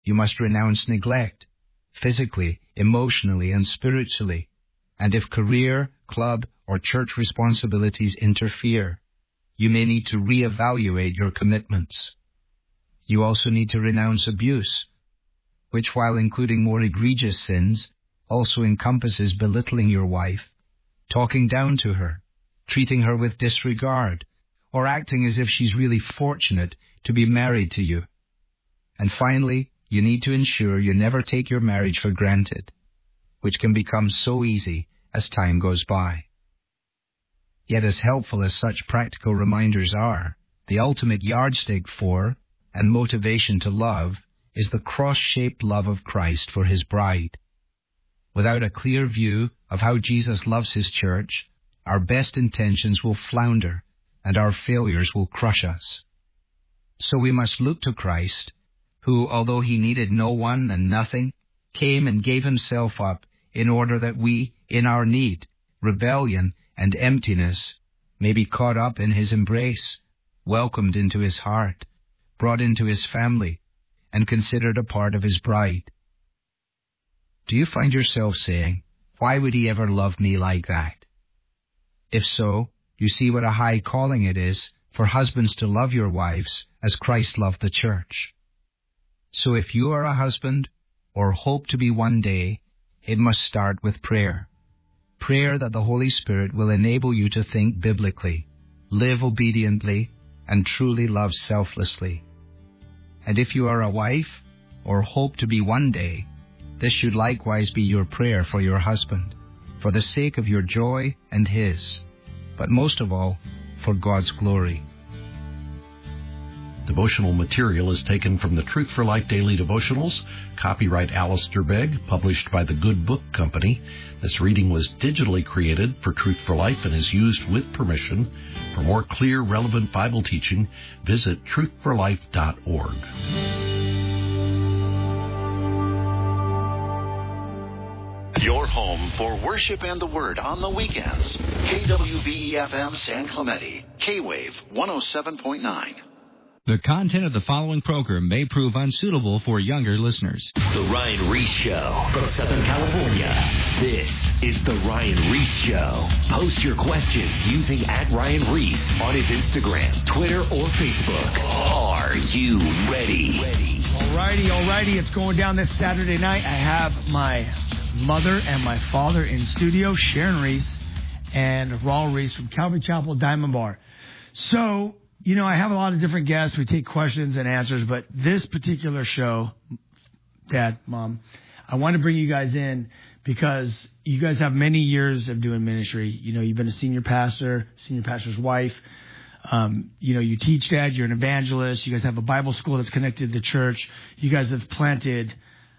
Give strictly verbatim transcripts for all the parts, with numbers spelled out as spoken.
You must renounce neglect, physically, emotionally, and spiritually. And if career, club, or church responsibilities interfere, you may need to reevaluate your commitments. You also need to renounce abuse, which, while including more egregious sins, also encompasses belittling your wife, talking down to her, treating her with disregard, or acting as if she's really fortunate to be married to you. And finally, you need to ensure you never take your marriage for granted, which can become so easy as time goes by. Yet as helpful as such practical reminders are, the ultimate yardstick for and motivation to love is the cross-shaped love of Christ for his bride. Without a clear view of how Jesus loves his church, our best intentions will flounder and our failures will crush us. So we must look to Christ, who, although he needed no one and nothing, came and gave himself up in order that we, in our need, rebellion, and emptiness, may be caught up in his embrace, welcomed into his heart, brought into his family, and considered a part of his bride. Do you find yourself saying, "Why would he ever love me like that?" If so, you see what a high calling it is for husbands to love your wives as Christ loved the church. So if you are a husband, or hope to be one day, it must start with prayer. Prayer that the Holy Spirit will enable you to think biblically, live obediently, and truly love selflessly. And if you are a wife, or hope to be one day, this should likewise be your prayer for your husband, for the sake of your joy and his, but most of all, for God's glory. Devotional material is taken from the Truth for Life Daily Devotionals, copyright Alistair Begg, published by the Good Book Company. This reading was digitally created for Truth for Life and is used with permission. For more clear, relevant Bible teaching, visit truth for life dot org. Your home for worship and the Word on the weekends. K W V E F M San Clemente, K-Wave one oh seven point nine. The content of the following program may prove unsuitable for younger listeners. The Ryan Reese Show from Southern California. This is The Ryan Reese Show. Post your questions using at Ryan Reese on his Instagram, Twitter, or Facebook. Are you ready? ready? Alrighty, alrighty. It's going down this Saturday night. I have my mother and my father in studio, Sharon Reese and Raul Reese from Calvary Chapel Diamond Bar. So, you know, I have a lot of different guests. We take questions and answers, but this particular show, Dad, Mom, I want to bring you guys in because you guys have many years of doing ministry. You know, you've been a senior pastor, senior pastor's wife. Um, you know, you teach, Dad. You're an evangelist. You guys have a Bible school that's connected to the church. You guys have planted,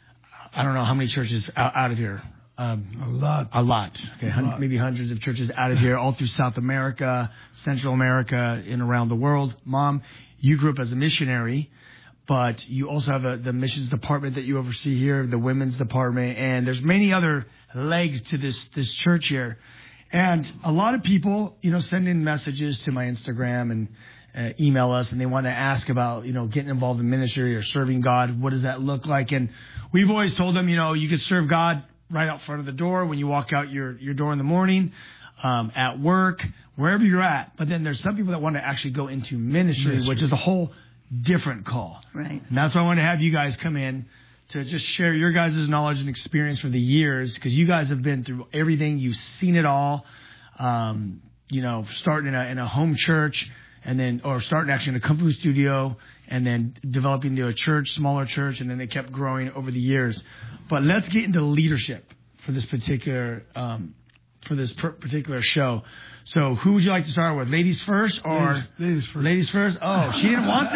I don't know how many churches out, out of here. Um, a lot. A lot. Okay, a lot. Maybe hundreds of churches out of here, all through South America, Central America, and around the world. Mom, you grew up as a missionary, but you also have a, the missions department that you oversee here, the women's department, and there's many other legs to this this church here. And a lot of people, you know, send in messages to my Instagram and uh, email us, and they want to ask about, you know, getting involved in ministry or serving God. What does that look like? And we've always told them, you know, you could serve God right out front of the door when you walk out your, your door in the morning, um, at work, wherever you're at. But then there's some people that want to actually go into ministry, ministry, which is a whole different call. Right. And that's why I want to have you guys come in to just share your guys' knowledge and experience for the years, because you guys have been through everything. You've seen it all. Um, you know, starting in a, in a home church, and then, or starting actually in a kung fu studio, and then developing into a church, smaller church, and then they kept growing over the years. But let's get into leadership for this particular um, for this per- particular show. So, who would you like to start with? Ladies first, or ladies, ladies first? Ladies first. Oh, she didn't want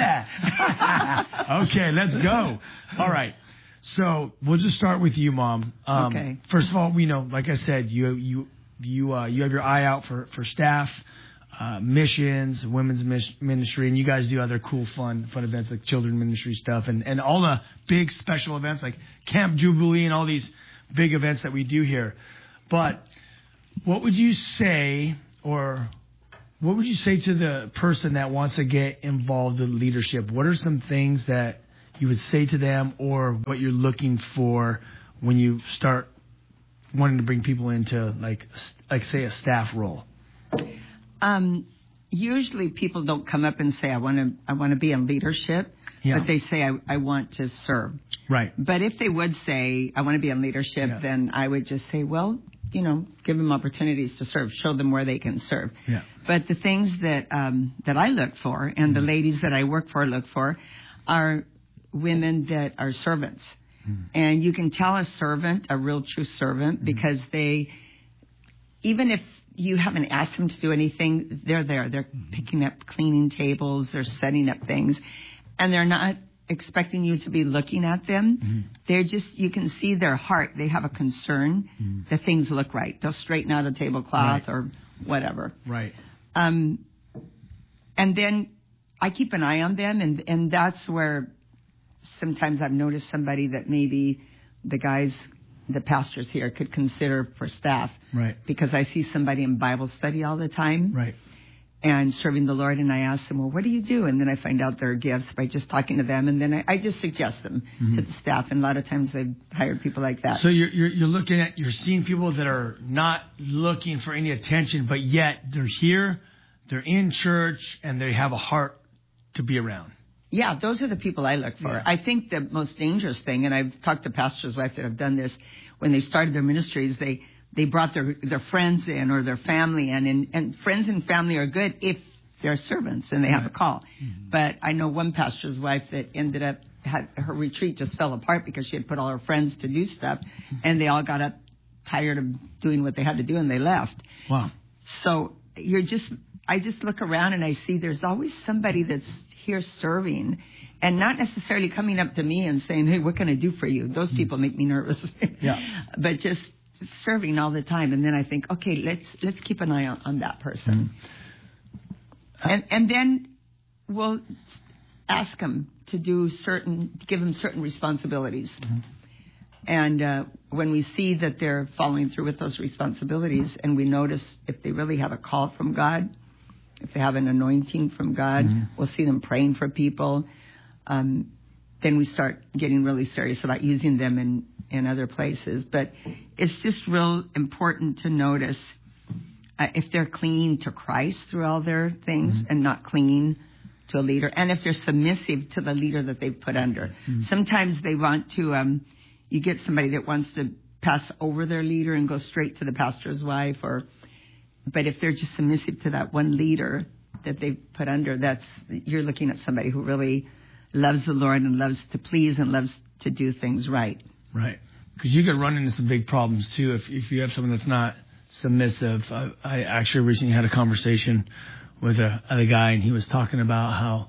that. Okay, let's go. All right. So we'll just start with you, Mom. Um, okay. First of all, we know, like I said, you you you uh, you have your eye out for for staff. Uh, missions, women's mis- ministry, and you guys do other cool, fun, fun events like children ministry stuff, and, and all the big special events like Camp Jubilee and all these big events that we do here. But what would you say, or what would you say to the person that wants to get involved in leadership? What are some things that you would say to them, or what you're looking for when you start wanting to bring people into, like, like say, a staff role? Um, usually people don't come up and say, I want to I want to be in leadership, yeah. but they say, I, I want to serve. Right. But if they would say, I want to be in leadership, yeah. then I would just say, well, you know, give them opportunities to serve, show them where they can serve. Yeah. But the things that um, that I look for, and mm-hmm. the ladies that I work for look for, are women that are servants. Mm-hmm. And you can tell a servant, a real true servant, mm-hmm. because they, even if you haven't asked them to do anything, they're there. They're mm-hmm. picking up, cleaning tables, they're setting up things, and they're not expecting you to be looking at them. Mm-hmm. They're just, you can see their heart. They have a concern mm-hmm. that things look right. They'll straighten out a tablecloth right. or whatever. Right. Um, and then I keep an eye on them, and, and that's where sometimes I've noticed somebody that maybe the guys, the pastors here, could consider for staff. Right. Because I see somebody in Bible study all the time. Right. And serving the Lord, and I ask them, well, what do you do? And then I find out their gifts by just talking to them, and then I, I just suggest them mm-hmm. to the staff, and a lot of times they've hired people like that. So you're, you're you're looking at, you're seeing people that are not looking for any attention, but yet they're here, they're in church, and they have a heart to be around. Yeah, those are the people I look for. Yeah. I think the most dangerous thing, and I've talked to pastors' wives that have done this, when they started their ministries, they They brought their, their friends in or their family in, and, and friends and family are good if they're servants and they have a call. Mm-hmm. But I know one pastor's wife that ended up, had her retreat just fell apart because she had put all her friends to do stuff, and they all got up tired of doing what they had to do, and they left. Wow. So you're just, I just look around and I see there's always somebody that's here serving, and not necessarily coming up to me and saying, hey, what can I do for you? Those mm-hmm. people make me nervous. Yeah. But just serving all the time, and then I think, okay, let's let's keep an eye on, on that person, mm-hmm. and and then we'll ask them to do certain, to give them certain responsibilities, mm-hmm. and uh, when we see that they're following through with those responsibilities, and we notice if they really have a call from God, if they have an anointing from God, mm-hmm. we'll see them praying for people. Um, then we start getting really serious about using them in, in other places. But it's just real important to notice uh, if they're clinging to Christ through all their things mm-hmm. and not clinging to a leader, and if they're submissive to the leader that they've put under. Mm-hmm. Sometimes they want to, um, you get somebody that wants to pass over their leader and go straight to the pastor's wife, or, but if they're just submissive to that one leader that they've put under, that's, you're looking at somebody who really loves the Lord and loves to please and loves to do things right. Right. Because you could run into some big problems, too, if if you have someone that's not submissive. I, I actually recently had a conversation with a other guy, and he was talking about how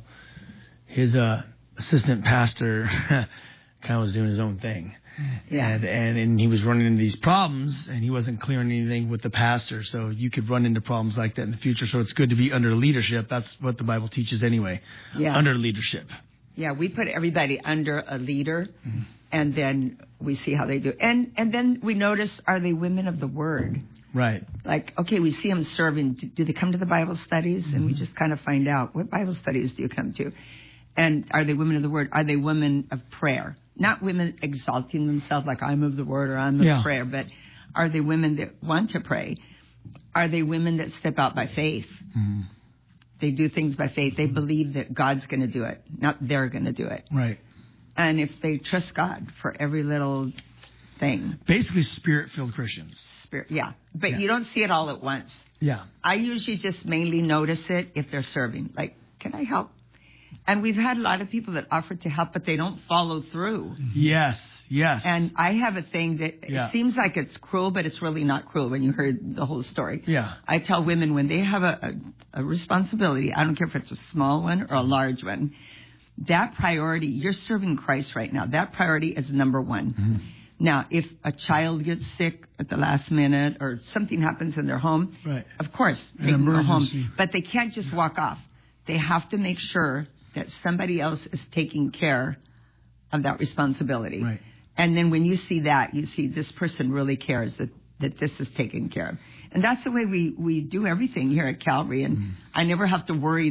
his uh, assistant pastor kind of was doing his own thing. Yeah. And, and and he was running into these problems, and he wasn't clearing anything with the pastor. So you could run into problems like that in the future. So it's good to be under leadership. That's what the Bible teaches anyway. Yeah. Under leadership. Yeah, we put everybody under a leader, mm-hmm. and then we see how they do. And and then we notice, are they women of the Word? Right. Like, okay, we see them serving. Do, do they come to the Bible studies? Mm-hmm. And we just kind of find out, what Bible studies do you come to? And are they women of the Word? Are they women of prayer? Not women exalting themselves like I'm of the Word or I'm of yeah. prayer, but are they women that want to pray? Are they women that step out by faith? Mm-hmm. They do things by faith. They believe that God's going to do it, not they're going to do it. Right. And if they trust God for every little thing. Basically Spirit-filled Christians. Spirit, yeah. But yeah. you don't see it all at once. Yeah. I usually just mainly notice it if they're serving. Like, can I help? And we've had a lot of people that offer to help, but they don't follow through. Yes, yes. And I have a thing that yeah. it seems like it's cruel, but it's really not cruel when you heard the whole story. Yeah. I tell women when they have a, a, a responsibility, I don't care if it's a small one or a large one, that priority, you're serving Christ right now. That priority is number one. Mm-hmm. Now, if a child gets sick at the last minute or something happens in their home, right. of course, they can go home. But they can't just walk off. They have to make sure that somebody else is taking care of that responsibility. Right. And then when you see that, you see this person really cares that, that this is taken care of. And that's the way we, we do everything here at Calvary. And mm. I never have to worry that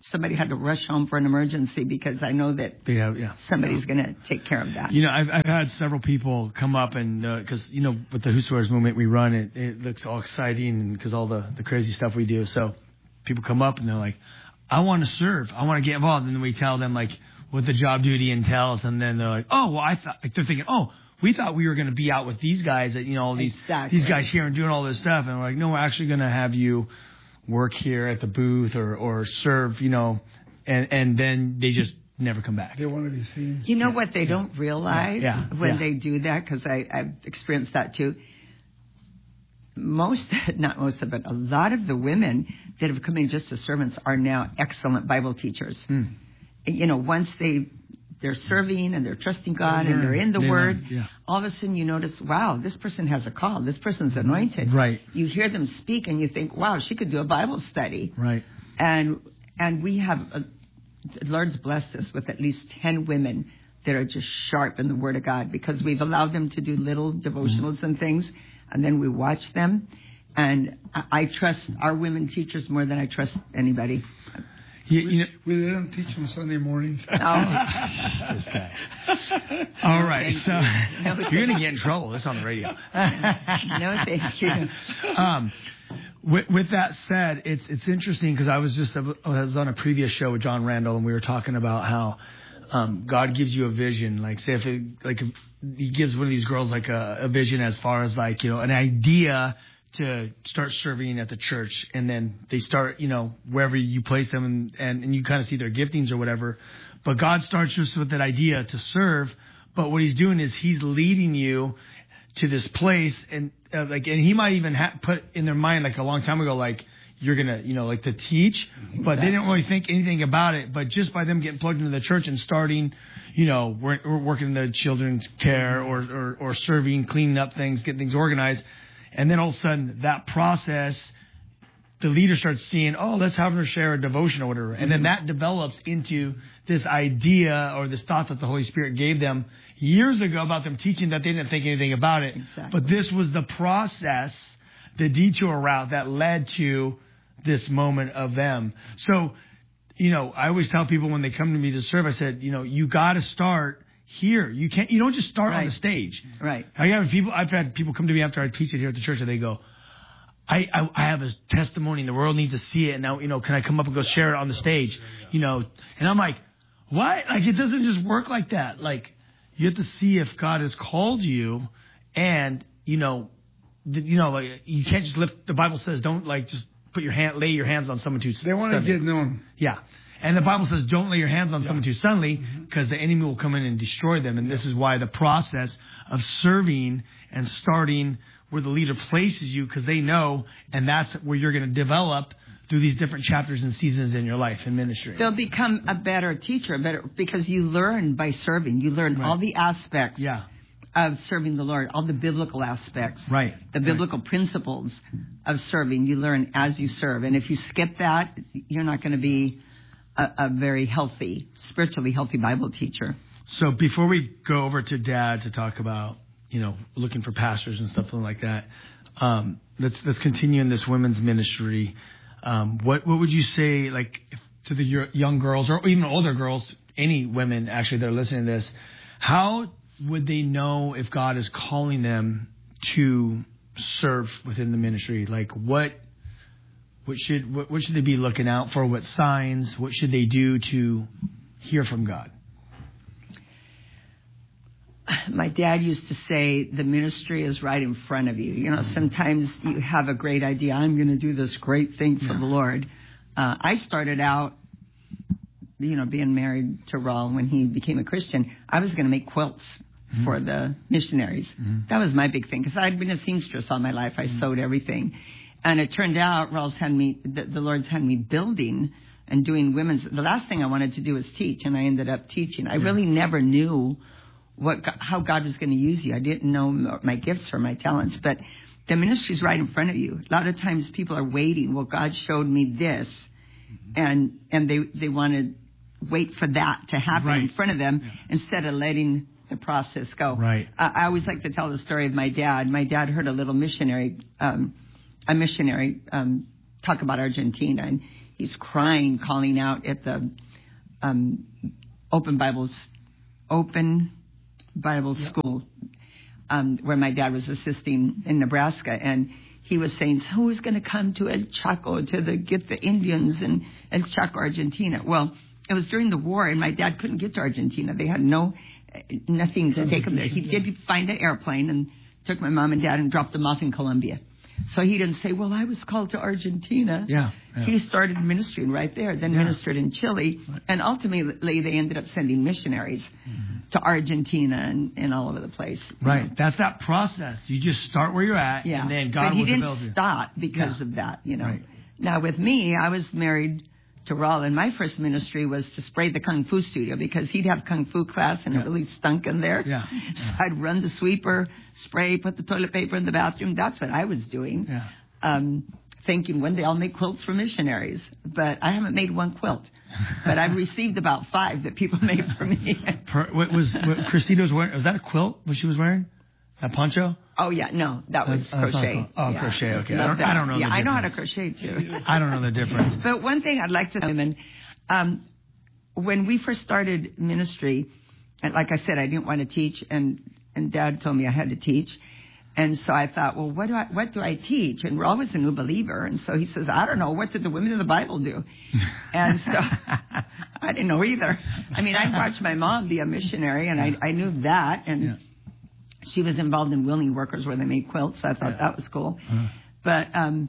somebody had to rush home for an emergency because I know that Yeah, yeah. somebody's going to take care of that. You know, I've, I've had several people come up and, because, uh, you know, with the Whosoever's movement we run, it, it looks all exciting because all the, the crazy stuff we do. So people come up and they're like, I want to serve. I want to get involved. And then we tell them, like, what the job duty entails. And then they're like, oh, well, I thought, like, they're thinking, oh, we thought we were going to be out with these guys, that, you know, all these, exactly. these guys here and doing all this stuff. And we're like, no, we're actually going to have you work here at the booth or, or serve, you know, and, and then they just never come back. They want to be seen. You know yeah. what they yeah. don't realize yeah. Yeah. when yeah. they do that, because I've experienced that too. Most, not most of it, a lot of the women that have come in just as servants are now excellent Bible teachers. Mm. You know, once they, they're serving and they're trusting God and they're in the they Word, learn, yeah. all of a sudden you notice, wow, this person has a call. This person's anointed. Right. You hear them speak and you think, wow, she could do a Bible study. Right. And and we have, a, the Lord's blessed us with at least ten women that are just sharp in the Word of God because we've allowed them to do little devotionals mm-hmm. and things, and then we watch them. And I, I trust our women teachers more than I trust anybody. You, you know, we let them teach on Sunday mornings. Oh. All right, so no, you're going to get in trouble. It's on the radio. No, thank you. Um, with, with that said, it's it's interesting because I was just I was on a previous show with John Randall and we were talking about how um, God gives you a vision. Like, say if it, like if He gives one of these girls like a, a vision as far as like you know an idea to start serving at the church, and then they start, you know, wherever you place them, and, and, and you kind of see their giftings or whatever. But God starts just with that idea to serve. But what He's doing is He's leading you to this place, and uh, like, and He might even ha- put in their mind like a long time ago, like you're gonna, you know, like to teach, but they didn't really think anything about it. But just by them getting plugged into the church and starting, you know, work, working in the children's care or, or or serving, cleaning up things, getting things organized. And then all of a sudden, that process, the leader starts seeing, oh, let's have her share a devotion or whatever. And then that develops into this idea or this thought that the Holy Spirit gave them years ago about them teaching that they didn't think anything about it. Exactly. But this was the process, the detour route that led to this moment of them. So, you know, I always tell people when they come to me to serve, I said, you know, you got to start here. You can't. You don't just start right. on the stage. Right. I have people. I've had people come to me after I teach it here at the church, and they go, I, I, I have a testimony, and the world needs to see it. And now, you know, can I come up and go share it on the stage? You know, and I'm like, what? Like, it doesn't just work like that. Like, you have to see if God has called you, and you know, you know, like you can't just lift. The Bible says, don't like just put your hand, lay your hands on someone too. They want to get known. Yeah. And the Bible says, don't lay your hands on yeah. someone too suddenly, because mm-hmm. the enemy will come in and destroy them. And yeah. this is why the process of serving and starting where the leader places you, because they know, and that's where you're going to develop through these different chapters and seasons in your life and ministry. They'll become a better teacher, better because you learn by serving. You learn right. all the aspects yeah. of serving the Lord, all the biblical aspects, right? The biblical right. principles of serving. You learn as you serve, and if you skip that, you're not going to be A, a very healthy, spiritually healthy Bible teacher. So before we go over to Dad to talk about, you know, looking for pastors and stuff like that, um, let's let's continue in this women's ministry. Um, what what would you say, like, if, to the young girls or even older girls, any women actually that are listening to this, how would they know if God is calling them to serve within the ministry? Like, what? What should what, what should they be looking out for? What signs? What should they do to hear from God? My dad used to say, the ministry is right in front of you. You know, sometimes you have a great idea. I'm going to do this great thing for yeah. the Lord. Uh, I started out, you know, being married to Raul when he became a Christian. I was going to make quilts mm-hmm. for the missionaries. Mm-hmm. That was my big thing because I'd been a seamstress all my life. I mm-hmm. sewed everything. And it turned out, Raul's had me, the, the Lord's had me building and doing women's. The last thing I wanted to do was teach, and I ended up teaching. I yeah. really never knew what how God was going to use you. I didn't know my gifts or my talents, but the ministry's right in front of you. A lot of times people are waiting. Well, God showed me this, mm-hmm. and and they they want to wait for that to happen right. in front of them yeah. instead of letting the process go. Right. Uh, I always like to tell the story of my dad. My dad heard a little missionary. Um, a missionary um, talk about Argentina, and he's crying, calling out at the um, Open Bibles, Open Bible yeah. School, um, where my dad was assisting in Nebraska, and he was saying, who's going to come to El Chaco to the, get the Indians in El Chaco, Argentina? Well, it was during the war, and my dad couldn't get to Argentina. They had no, nothing to take him there. He did find an airplane and took my mom and dad and dropped them off in Colombia. So he didn't say, well, I was called to Argentina. Yeah, yeah. He started ministering right there, then yeah. ministered in Chile. Right. And ultimately, they ended up sending missionaries mm-hmm. to Argentina and, and all over the place. Right. know. That's that process. You just start where you're at, yeah. and then God but he will didn't develop you. stop because yeah. of that, you know. Right. Now, with me, I was married to Raul, and my first ministry was to spray the Kung Fu studio because he'd have Kung Fu class, and yeah. it really stunk in there. Yeah. yeah. So I'd run the sweeper, spray, put the toilet paper in the bathroom. That's what I was doing. Yeah. Um, thinking one day I'll make quilts for missionaries, but I haven't made one quilt. But I've received about five that people made for me. per, what was what Christina was wearing? Was that a quilt? What she was wearing? A poncho? Oh yeah, no, that was uh, crochet. Oh, yeah. crochet. Okay, I don't, I don't know. Yeah, the I know how to difference. crochet too. I don't know the difference. But one thing I'd like to tell women, um, when we first started ministry, and like I said, I didn't want to teach, and and Dad told me I had to teach. And so I thought, well, what do I, what do I teach? And Raul was a new believer. And so he says, I don't know. What did the women of the Bible do? And so I didn't know either. I mean, I watched my mom be a missionary, and I, I knew that. And yeah. she was involved in Willing Workers where they made quilts. So I thought yeah. that was cool. Uh-huh. But um,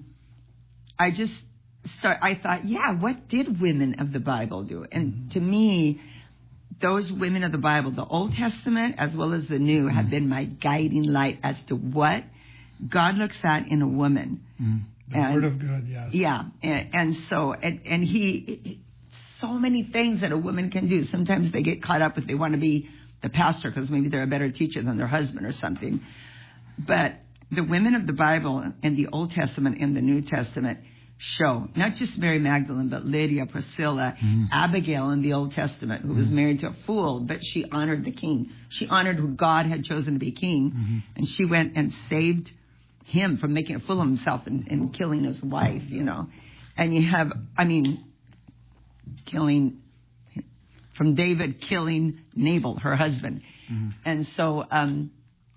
I just start, I thought, yeah, what did women of the Bible do? And mm-hmm. to me, those women of the Bible, the Old Testament as well as the New, have been my guiding light as to what God looks at in a woman. Mm. The and, Word of God, yes. Yeah, and, and so, and, and he, so many things that a woman can do. Sometimes they get caught up if they want to be the pastor because maybe they're a better teacher than their husband or something. But the women of the Bible in the Old Testament and the New Testament show, not just Mary Magdalene, but Lydia, Priscilla, mm-hmm. Abigail in the Old Testament, who mm-hmm. was married to a fool, but she honored the king. She honored who God had chosen to be king, mm-hmm. and she went and saved him from making a fool of himself and, and killing his wife, you know. And you have, I mean, killing, from David killing Nabal, her husband. Mm-hmm. And so um,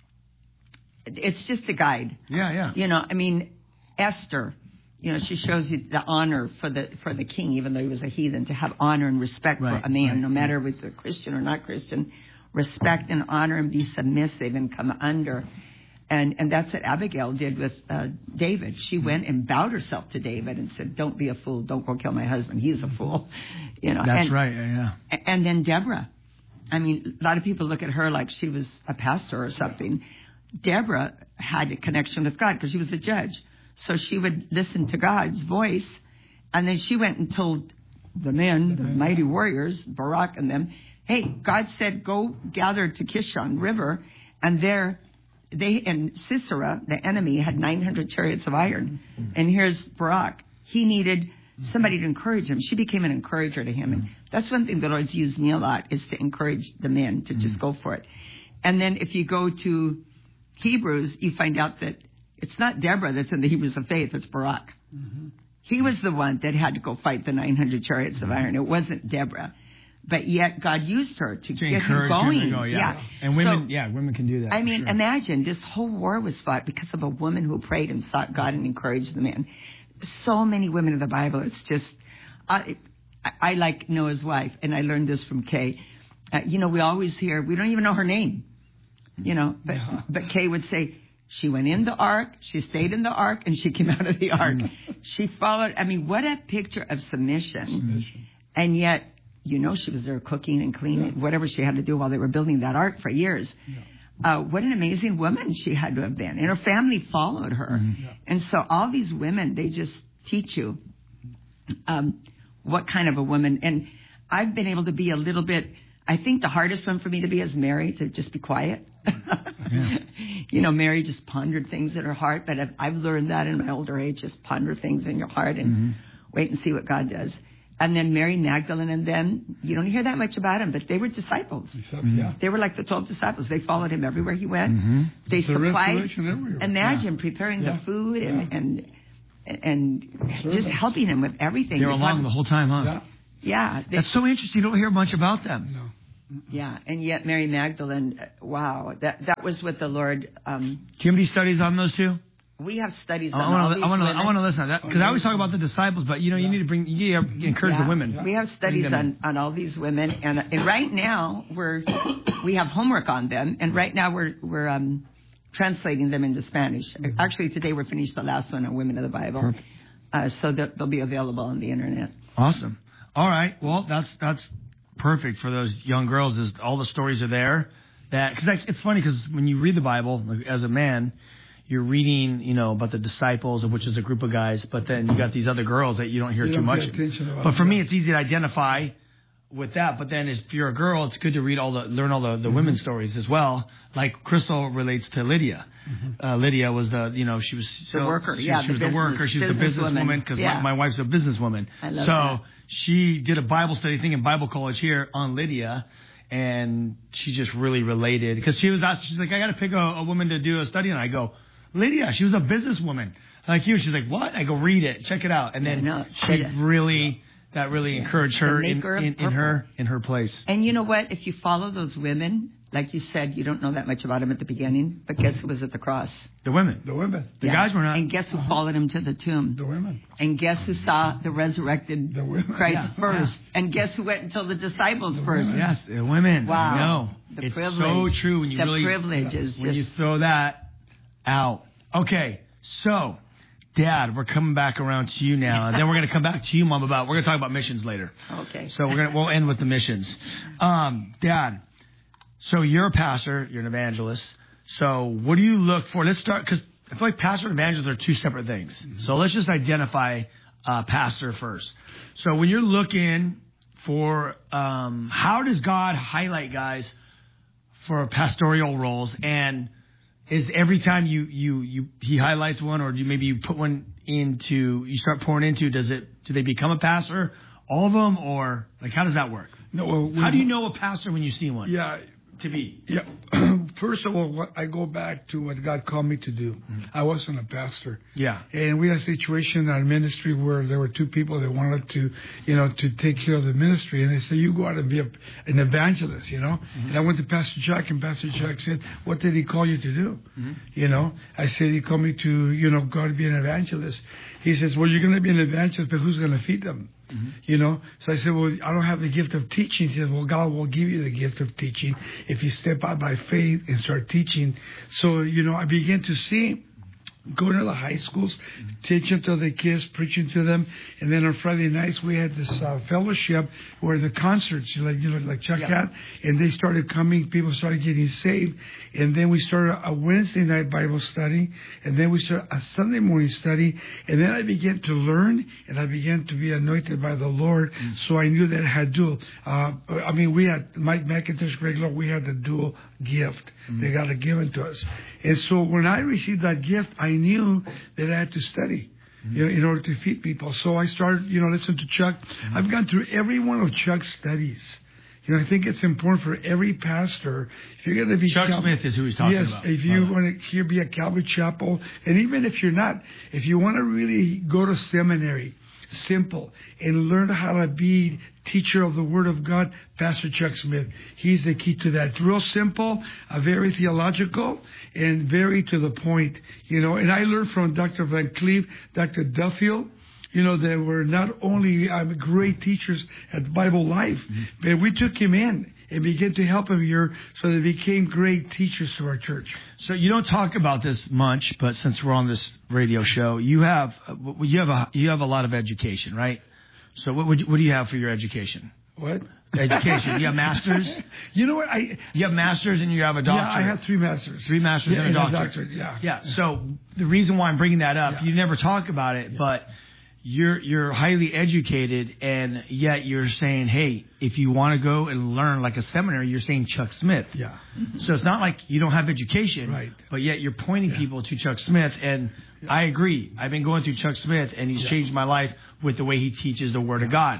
it's just a guide. Yeah, yeah. You know, I mean, Esther, you know, she shows you the honor for the for the king, even though he was a heathen, to have honor and respect right, for a man, right, no matter if they're Christian or not Christian. Respect and honor and be submissive and come under. And and that's what Abigail did with uh, David. She went and bowed herself to David and said, don't be a fool. Don't go kill my husband. He's a fool. You know. That's and, right, yeah. And then Deborah. I mean, a lot of people look at her like she was a pastor or something. Deborah had a connection with God because she was a judge. So she would listen to God's voice, and then she went and told the men, the mighty warriors, Barak and them, hey, God said, go gather to Kishon River, and there they and Sisera, the enemy, had nine hundred chariots of iron. And here's Barak. He needed somebody to encourage him. She became an encourager to him. And that's one thing the Lord's used me a lot, is to encourage the men to just go for it. And then if you go to Hebrews, you find out that it's not Deborah that's in the Hebrews of faith, it's Barak. Mm-hmm. He was the one that had to go fight the nine hundred chariots of iron. It wasn't Deborah. But yet God used her to, to get him going. Him to go, yeah. yeah. And women, so, yeah, women can do that. I mean, sure. imagine this whole war was fought because of a woman who prayed and sought God and encouraged the man. So many women in the Bible, it's just, I, I like Noah's wife, and I learned this from Kay. Uh, you know, we always hear, we don't even know her name, you know, but, yeah. but Kay would say, she went in the ark, she stayed in the ark, and she came out of the ark. She followed. I mean, what a picture of submission. submission. And yet, you know, she was there cooking and cleaning, yeah. whatever she had to do while they were building that ark for years. Yeah. Uh, what an amazing woman she had to have been. And her family followed her. Mm-hmm. Yeah. And so all these women, they just teach you um, what kind of a woman. And I've been able to be a little bit, I think the hardest one for me to be is Mary, to just be quiet. Yeah. You know, Mary just pondered things in her heart, but I've, I've learned that in my older age, just ponder things in your heart and mm-hmm. wait and see what God does. And then Mary Magdalene and them, you don't hear that much about them, but they were disciples. Yeah. They were like the twelve disciples. They followed him everywhere he went. Mm-hmm. They the supplied, everywhere. imagine yeah. preparing yeah. the food and, yeah. and and just helping him with everything. They were alive the whole time, huh? Yeah. Yeah. They, That's so interesting. You don't hear much about them. No. yeah, and yet Mary Magdalene, uh, wow, that that was what the Lord... Um, Do you have any studies on those two? we have studies on I all want these to. I want to. women. I want to listen to that because I always talk about the disciples, but you know, you need to bring. You need to encourage Yeah. the women. We have studies on, on all these women, and, and right now we're we have homework on them, and right now we're we're um, translating them into Spanish. Actually, today we're finished the last one on Women of the Bible, uh, so that they'll be available on the internet. Awesome. All right. Well, that's that's perfect for those young girls. Is all the stories are there? That because like, it's funny because when you read the Bible like, as a man, you're reading, you know, about the disciples, which is a group of guys, but then you got these other girls that you don't hear You too don't much. pay attention about But for them. me, it's easy to identify with that. But then if you're a girl, it's good to read all the, learn all the, the mm-hmm. women's stories as well. Like Crystal relates to Lydia. Mm-hmm. Uh, Lydia was the, you know, she was so, the worker. She, yeah, she the was business, the worker. She was the businesswoman because yeah. my, my wife's a businesswoman. I love so that. she did a Bible study thing in Bible college here on Lydia. And she just really related because she was asked, she's like, I got to pick a, a woman to do a study. And I go, Lydia, she was a businesswoman like you. She's like, what? I go, read it, check it out. And then no, she really, that really yeah. encouraged her in, maker of in, in her in her place. And you know what? If you follow those women, like you said, you don't know that much about them at the beginning, but guess who was at the cross? The women. The women. The Yeah. guys were not. And guess who Uh-huh. followed him to the tomb? The women. And guess who saw the resurrected The women. Christ Yeah. first? Yeah. And guess who went until the disciples first? women. Yes, the women. Wow. No, The it's privilege. so true when you the really privilege is when you just throw that out. Okay, so Dad, we're coming back around to you now, and then we're going to come back to you, Mom. About we're going to talk about missions later. okay. So we're gonna we'll end with the missions. Um, Dad, so you're a pastor, you're an evangelist. So what do you look for? Let's start because I feel like pastor and evangelist are two separate things. Mm-hmm. So let's just identify uh, pastor first. So when you're looking for um, how does God highlight guys for pastoral roles, and is every time you you you he highlights one, or do you maybe you put one into you start pouring into? Does it do they become a pastor? All of them, or like how does that work? No. Well, How do you know a pastor when you see one? Yeah. To be. Yeah. First of all, what, I go back to what God called me to do. Mm-hmm. I wasn't a pastor. Yeah. And we had a situation in our ministry where there were two people that wanted to, you know, to take care of the ministry. And they said, you go out and be a, an evangelist, you know. Mm-hmm. And I went to Pastor Chuck, and Pastor Chuck said, what did he call you to do? Mm-hmm. You know, I said, he called me to, you know, go to be an evangelist. He says, well, you're going to be an evangelist, but who's going to feed them? Mm-hmm. You know, so I said, well, I don't have the gift of teaching. He said, well, God will give you the gift of teaching if you step out by faith and start teaching. So, you know, I began to see, going to the high schools, mm-hmm. teaching to the kids, preaching to them. And then on Friday nights, we had this uh, fellowship where the concerts, like, you know, like Chuck yeah. had, and they started coming, people started getting saved. And then we started a Wednesday night Bible study, and then we started a Sunday morning study. And then I began to learn, and I began to be anointed by the Lord. Mm-hmm. So I knew that I had dual. Uh, I mean, we had Mike McIntosh, Greg Lowe, we had the dual gift. Mm-hmm. They got it given to us. And so when I received that gift, I knew that I had to study, mm-hmm. you know, in order to feed people. So I started, you know, listening to Chuck. Mm-hmm. I've gone through every one of Chuck's studies. You know, I think it's important for every pastor, if you're going to be... Chuck Cal- Smith is who he's talking yes, about. Yes, if you right. want to here be a Calvary Chapel, and even if you're not, if you want to really go to seminary, simple, and learn how to be teacher of the Word of God, Pastor Chuck Smith. He's the key to that. Real simple, uh, very theological, and very to the point. You know, and I learned from Doctor Van Cleve, Doctor Duffield. You know, they were not only um, great teachers at Bible Life, mm-hmm. but we took him in and began to help him here, so they became great teachers to our church. So you don't talk about this much, but since we're on this radio show, you have you have a you have a lot of education, right? So what would you, what do you have for your education? What? Education. You have masters? You know what? I You have masters and you have a doctorate. Yeah, I have three masters. Three masters yeah, and a and doctorate. A doctorate. Yeah. Yeah. So the reason why I'm bringing that up, yeah. you never talk about it, yeah. but you're you're highly educated, and yet you're saying, hey, if you want to go and learn like a seminary, you're saying Chuck Smith. Yeah. So it's not like you don't have education, right. but yet you're pointing yeah. people to Chuck Smith, and yeah. I agree. I've been going through Chuck Smith, and he's yeah. changed my life with the way he teaches the Word yeah. of God. Yeah.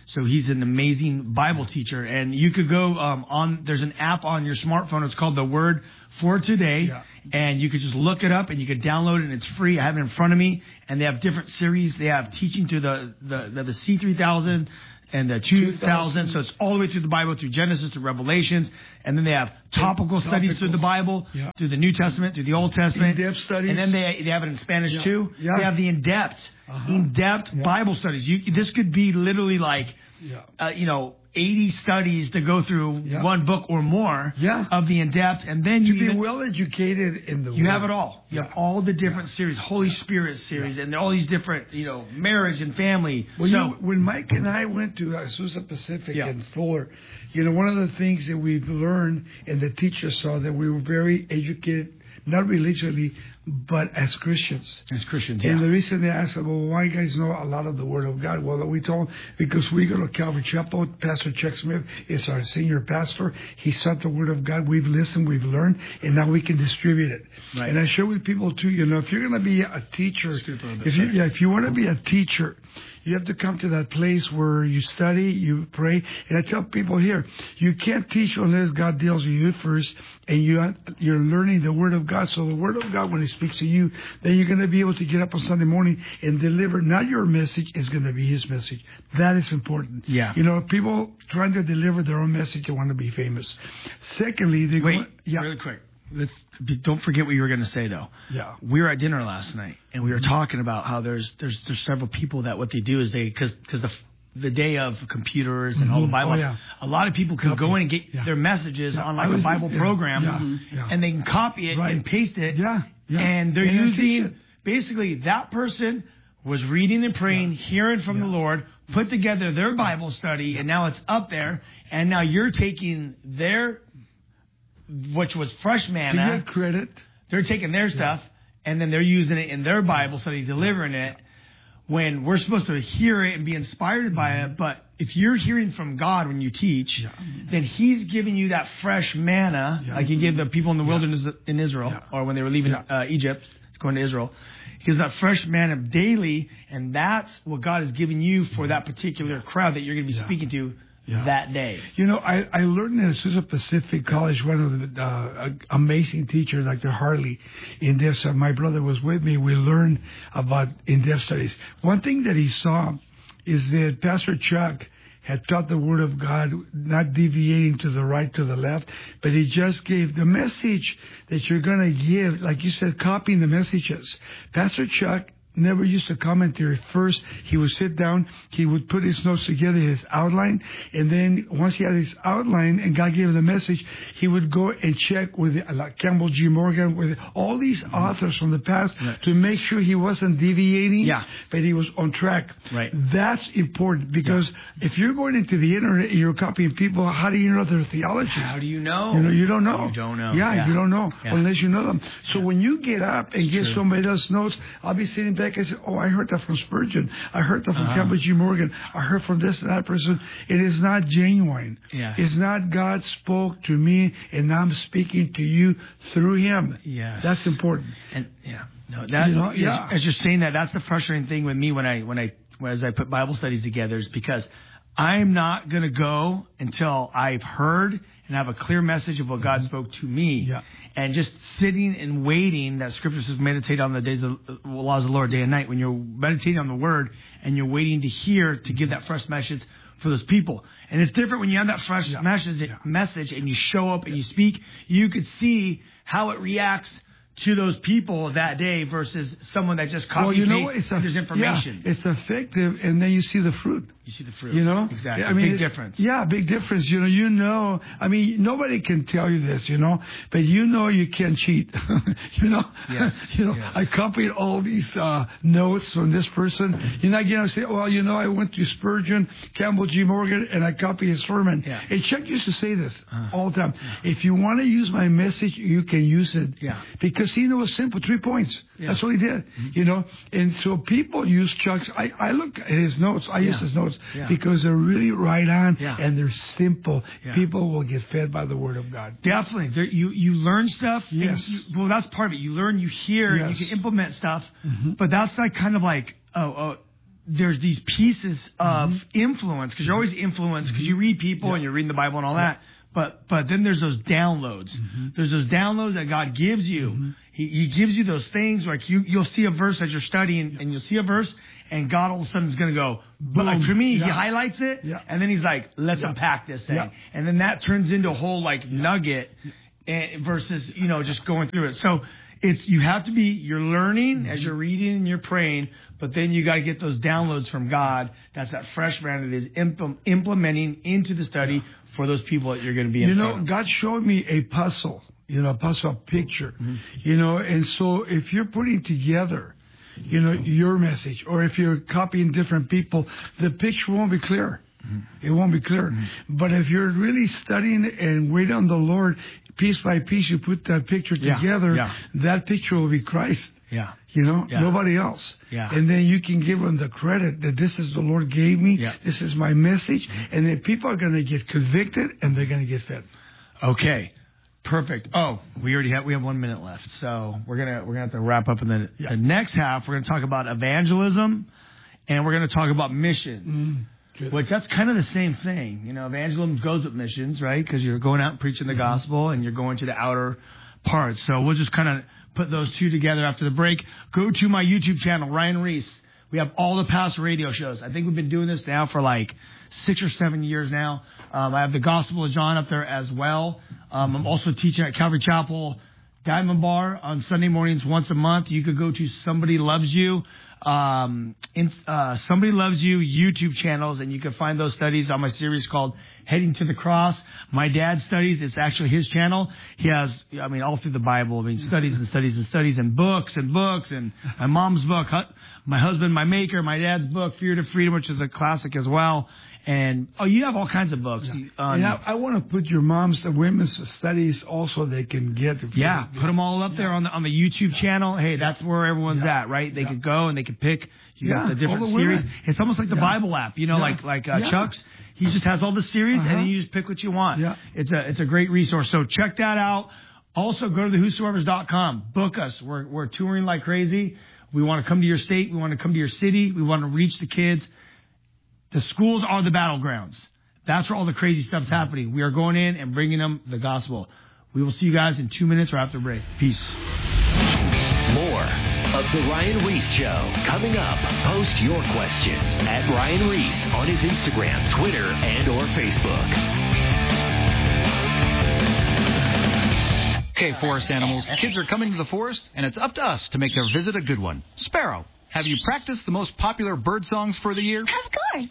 So he's an amazing Bible teacher. And you could go um, on, there's an app on your smartphone. It's called The Word for Today. Yeah. And you could just look it up and you could download it and it's free. I have it in front of me. And they have different series. They have teaching through the, the, the, the C three thousand and the two thousand. So it's all the way through the Bible, through Genesis to Revelations. And then they have topical Topicals. studies through the Bible, yeah. through the New Testament, through the Old Testament. In-depth studies. And then they, they have it in Spanish yeah. too. Yeah. They have the in-depth, uh-huh. in-depth yeah. Bible studies. You, this could be literally like, yeah. uh, you know, eighty studies to go through yeah. one book or more yeah. of the in-depth. And then you you be even, well educated in the You word. have it all. You yeah. have all the different yeah. series, Holy yeah. Spirit series, yeah. and all these different, you know, marriage and family. Well, so, you know, when Mike and I went to Azusa Pacific yeah. and Fuller, you know, one of the things that we've learned and the teachers saw that we were very educated, not religiously, but as Christians. As Christians, yeah. And the reason they asked, well, why you guys know a lot of the Word of God? Well, we told them, because we go to Calvary Chapel, Pastor Chuck Smith is our senior pastor. He sought the Word of God. We've listened, we've learned, and now we can distribute it. Right. And I share with people, too, you know, if you're going to be a teacher, bit, if you, yeah, if you want to be a teacher, you have to come to that place where you study, you pray. And I tell people here, you can't teach unless God deals with you first, and you, you're learning the Word of God. So the Word of God, when He speaks to you, then you're going to be able to get up on Sunday morning and deliver, not your message, it's going to be His message. That is important. Yeah. You know, people trying to deliver their own message, they want to be famous. Secondly, they Wait, go, yeah. really quick. Let's, don't forget what you were going to say, though. Yeah. We were at dinner last night, and we were talking about how there's there's there's several people that what they do is they because because the the day of computers and mm-hmm. all the Bible, oh, yeah. a lot of people can Copy. go in and get yeah. their messages yeah. on like a Bible yeah. program, yeah. Mm-hmm. Yeah. and they can copy it right. and paste it, yeah. Yeah. and they're and using basically that person was reading and praying, yeah. hearing from yeah. the Lord, put together their Bible study, yeah. and now it's up there, and now you're taking their, which was fresh manna. To get credit. They're taking their stuff, yeah. and then they're using it in their Bible study, delivering it, when we're supposed to hear it and be inspired by mm-hmm. it. But if you're hearing from God when you teach, yeah. then He's giving you that fresh manna, yeah. like He gave the people in the wilderness yeah. in Israel, yeah. or when they were leaving yeah. uh, Egypt, going to Israel. He gives that fresh manna daily, and that's what God is giving you for that particular crowd that you're going to be yeah. speaking to yeah. that day. You know, I, I learned at Azusa Pacific College, one of the uh, amazing teachers, Doctor Harley, in this. Uh, my brother was with me. We learned about in-depth studies. One thing that he saw is that Pastor Chuck had taught the Word of God, not deviating to the right, to the left, but he just gave the message that you're going to give, like you said, copying the messages. Pastor Chuck never used a commentary. First, he would sit down, he would put his notes together, his outline, and then once he had his outline and God gave him the message, he would go and check with like Campbell G. Morgan, with all these mm-hmm. authors from the past right. to make sure he wasn't deviating, yeah. but he was on track. Right. That's important because yeah. if you're going into the internet and you're copying people, how do you know their theology? How do you know? You know, you don't know. You don't know. Yeah, yeah. you don't know yeah. unless you know them. So yeah. when you get up and it's get true. somebody else's notes, I'll be sitting back and say, oh, I heard that from Spurgeon. I heard that from uh-huh. Campbell G. Morgan. I heard from this and that person. It is not genuine. Yeah. It's not God spoke to me and I'm speaking to you through Him. Yes. That's important. And yeah, no, that you know, yeah. as you're saying that, that's the frustrating thing with me when I when I as I put Bible studies together is because I'm not going to go until I've heard and have a clear message of what God spoke to me. Yeah. And just sitting and waiting, that Scripture says meditate on the days of the laws of the Lord day and night. When you're meditating on the Word and you're waiting to hear to give that fresh message for those people. And it's different when you have that fresh yeah. message, yeah. message and you show up and you speak. You could see how it reacts to those people that day versus someone that just copy well, you paste know what? It's a, there's information. Yeah, it's effective, and then you see the fruit. You see the fruit. You know? Exactly. I mean, big difference. Yeah, big difference. You know, you know, I mean, nobody can tell you this, you know, but you know you can't cheat. you know? Yes. you know, yes. I copied all these uh, notes from this person. You're not going to say, well, you know, I went to Spurgeon, Campbell G. Morgan, and I copied his sermon. Yeah. And Chuck used to say this uh, all the time. Yeah. If you want to use my message, you can use it. Yeah. Because he knows simple, three points. Yeah. That's what he did. Mm-hmm. You know, and so people use Chuck's. I, I look at his notes. I yeah. use his notes yeah. because they're really right on yeah. and they're simple. Yeah. People will get fed by the Word of God. Definitely. There, you, you learn stuff. Yes. You, well, that's part of it. You learn, you hear, yes. you can implement stuff. Mm-hmm. But that's like kind of like, oh, oh, there's these pieces of mm-hmm. influence, because you're always influenced, because you read people yeah. and you're reading the Bible and all yeah. that. But but then there's those downloads. Mm-hmm. There's those downloads that God gives you. Mm-hmm. He He gives you those things, like you, you'll see a verse as you're studying, and you'll see a verse, and God all of a sudden is going to go, boom. Like for me, yeah. He highlights it, yeah. and then He's like, let's yeah. unpack this thing. Yeah. And then that turns into a whole, like, nugget and, versus, you know, just going through it. So it's you have to be, you're learning mm-hmm. as you're reading and you're praying, but then you got to get those downloads from God. That's that fresh brand that is impl- implementing into the study yeah. for those people that you're going to be in. You know, God showed me a puzzle, you know, a puzzle picture, mm-hmm. you know, and so if you're putting together, you know, your message, or if you're copying different people, the picture won't be clear. Mm-hmm. It won't be clear. Mm-hmm. But if you're really studying and waiting on the Lord, piece by piece, you put that picture yeah. together, yeah. that picture will be Christ. Yeah. You know, yeah. nobody else. Yeah. And then you can give them the credit that this is the Lord gave me. Yeah. This is my message. Mm-hmm. And then people are going to get convicted and they're going to get fed. Okay. Perfect. Oh, we already have we have one minute left, so we're gonna we're gonna have to wrap up in the, yeah. the next half. We're gonna talk about evangelism, and we're gonna talk about missions, mm, which that's kind of the same thing. You know, evangelism goes with missions, right? Because you're going out and preaching the mm-hmm. gospel, and you're going to the outer parts. So we'll just kind of put those two together after the break. Go to my YouTube channel, Ryan Reese. We have all the past radio shows. I think we've been doing this now for like six or seven years now. Um, I have the Gospel of John up there as well. Um, I'm also teaching at Calvary Chapel Diamond Bar on Sunday mornings once a month. You could go to Somebody Loves You, um, in, uh, Somebody Loves You YouTube channels, and you can find those studies on my series called Heading to the Cross. My dad studies. It's actually his channel. He has, I mean, all through the Bible. I mean, studies and studies and studies and books and books and my mom's book, My Husband, My Maker, my dad's book, Fear to Freedom, which is a classic as well. And, oh, you have all kinds of books. Yeah. Um, and I, I want to put your mom's, the women's studies also they can get. Yeah, put them all up yeah. there on the on the YouTube yeah. channel. Hey, that's where everyone's yeah. at, right? They yeah. could go and they could pick. You yeah. got the different the series. It's almost like the yeah. Bible app, you know, yeah. like like uh, yeah. Chuck's. He just has all the series, uh-huh. and then you just pick what you want. Yeah. It's a it's a great resource. So check that out. Also, go to the whosoevers dot com. Book us. We're we're touring like crazy. We want to come to your state. We want to come to your city. We want to reach the kids. The schools are the battlegrounds. That's where all the crazy stuff's happening. We are going in and bringing them the gospel. We will see you guys in two minutes or after break. Peace. More of The Ryan Reese Show coming up. Post your questions at Ryan Reese on his Instagram, Twitter, and or Facebook. Okay, forest animals. Kids are coming to the forest, and it's up to us to make their visit a good one. Sparrow, have you practiced the most popular bird songs for the year? Of course.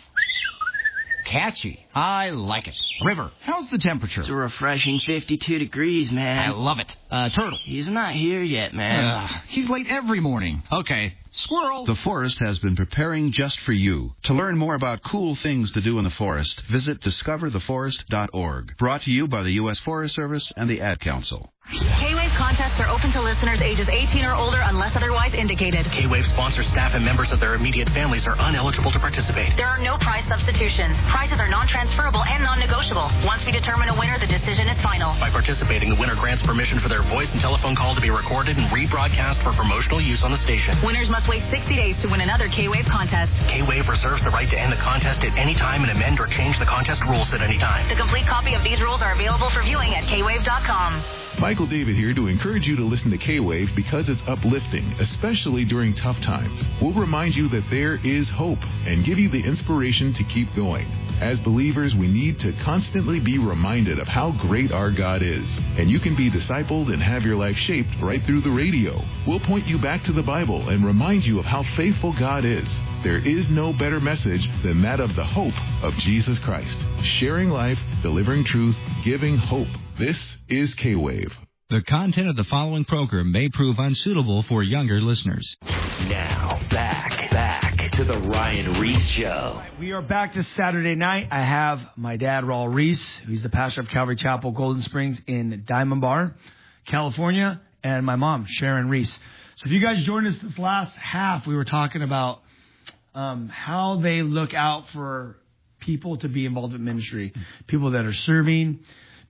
Catchy. I like it. River, how's the temperature? It's a refreshing fifty-two degrees, man. I love it. Uh, Turtle. He's not here yet, man. Uh, he's late every morning. Okay. Squirrel. The forest has been preparing just for you. To learn more about cool things to do in the forest, visit discover the forest dot org. Brought to you by the U S Forest Service and the Ad Council. K-Wave contests are open to listeners ages eighteen or older unless otherwise indicated. K-Wave sponsor staff and members of their immediate families are ineligible to participate. There are no prize substitutions. Prizes are non-transferable and non-negotiable. Once we determine a winner, the decision is final. By participating, the winner grants permission for their voice and telephone call to be recorded and rebroadcast for promotional use on the station. Winners must wait sixty days to win another K-Wave contest. K-Wave reserves the right to end the contest at any time and amend or change the contest rules at any time. The complete copy of these rules are available for viewing at K wave dot com. Michael David here to encourage you to listen to K-Wave because it's uplifting, especially during tough times. We'll remind you that there is hope and give you the inspiration to keep going. As believers, we need to constantly be reminded of how great our God is. And you can be discipled and have your life shaped right through the radio. We'll point you back to the Bible and remind you of how faithful God is. There is no better message than that of the hope of Jesus Christ. Sharing life, delivering truth, giving hope. This is K-Wave. The content of the following program may prove unsuitable for younger listeners. Now, back, back to the Ryan Reese Show. We are back this Saturday night. I have my dad, Raul Reese, who's the pastor of Calvary Chapel, Golden Springs in Diamond Bar, California, and my mom, Sharon Reese. So if you guys joined us this last half, we were talking about um, how they look out for people to be involved in ministry, people that are serving,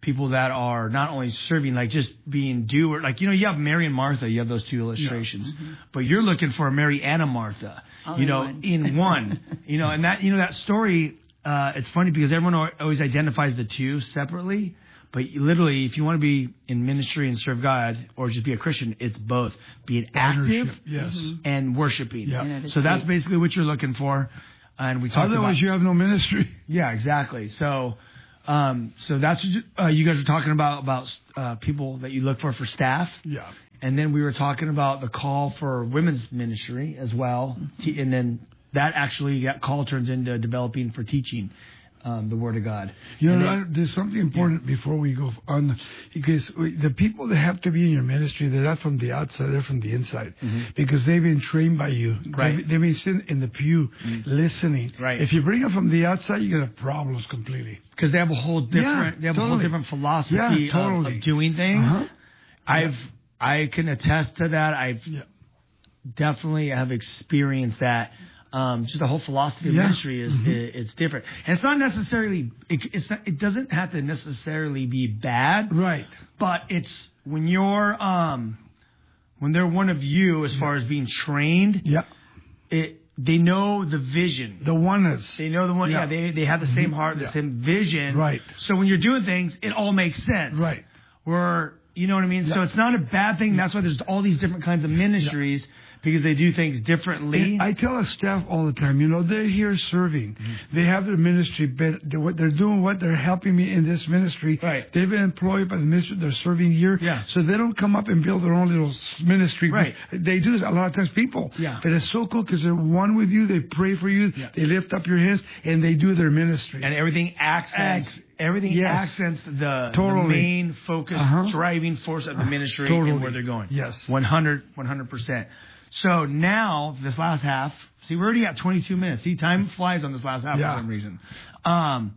people that are not only serving, like just being doer. Like, you know, you have Mary and Martha, you have those two illustrations, Yeah. Mm-hmm. but you're looking for a Mary and a Martha, All you in know, one. in one, you know, and that, you know, that story, uh, it's funny because everyone al- always identifies the two separately, but you literally, if you want to be in ministry and serve God or just be a Christian, it's both being active Partnership, yes. Mhm. and worshiping. Yeah. Yeah, So that's basically what you're looking for. And we talked Otherwise, about, you have no ministry. yeah, exactly. So, um, so that's what you, uh, you guys were talking about about uh, people that you look for for staff. Yeah. And then we were talking about the call for women's ministry as well. Te- And then that actually, that call turns into developing for teaching um, the Word of God. You know, And then- I- there's something important before we go on, because we, the people that have to be in your ministry, they're not from the outside, they're from the inside, Mhm. because they've been trained by you. Right. They've, they've been sitting in the pew listening. Right. If you bring them from the outside, you get problems completely. Because they have a whole different, Yeah, they have a whole totally. different philosophy Yeah, of- totally. of, doing things. Uh-huh. I've, I can attest to that. I've definitely have experienced that. Um, just the whole philosophy of Yeah. ministry is, Mhm. i it's different, and it's not necessarily. It, it's not, it doesn't have to necessarily be bad, right? But it's when you're um, when they're one of you as far as being trained. Yeah. It they know the vision, the oneness. They know the one. Yeah, Yeah. they they have the same heart, the Yeah. same vision. Right. So when you're doing things, it all makes sense. Right. Where you know what I mean. So Yeah. it's not a bad thing. That's why there's all these different kinds of ministries. Because they do things differently. And I tell our staff all the time, you know, they're here serving. They have their ministry, but they- what they're doing, what they're helping me in this ministry. Right. They've been employed by the ministry. They're serving here. Yeah. So they don't come up and build their own little s- ministry. Right. They do this a lot of times, people. Yeah. But it's so cool because they're one with you. They pray for you. Yeah. They lift up your hands and they do their ministry. And everything accents, Acts- everything yes. accents the, the Totally. main focus, Uh-huh. driving force of the ministry Totally. and where they're going. Yes. one hundred, one hundred percent. So now, this last half, see, we're already at twenty-two minutes. See, time flies on this last half Yeah. for some reason. Um,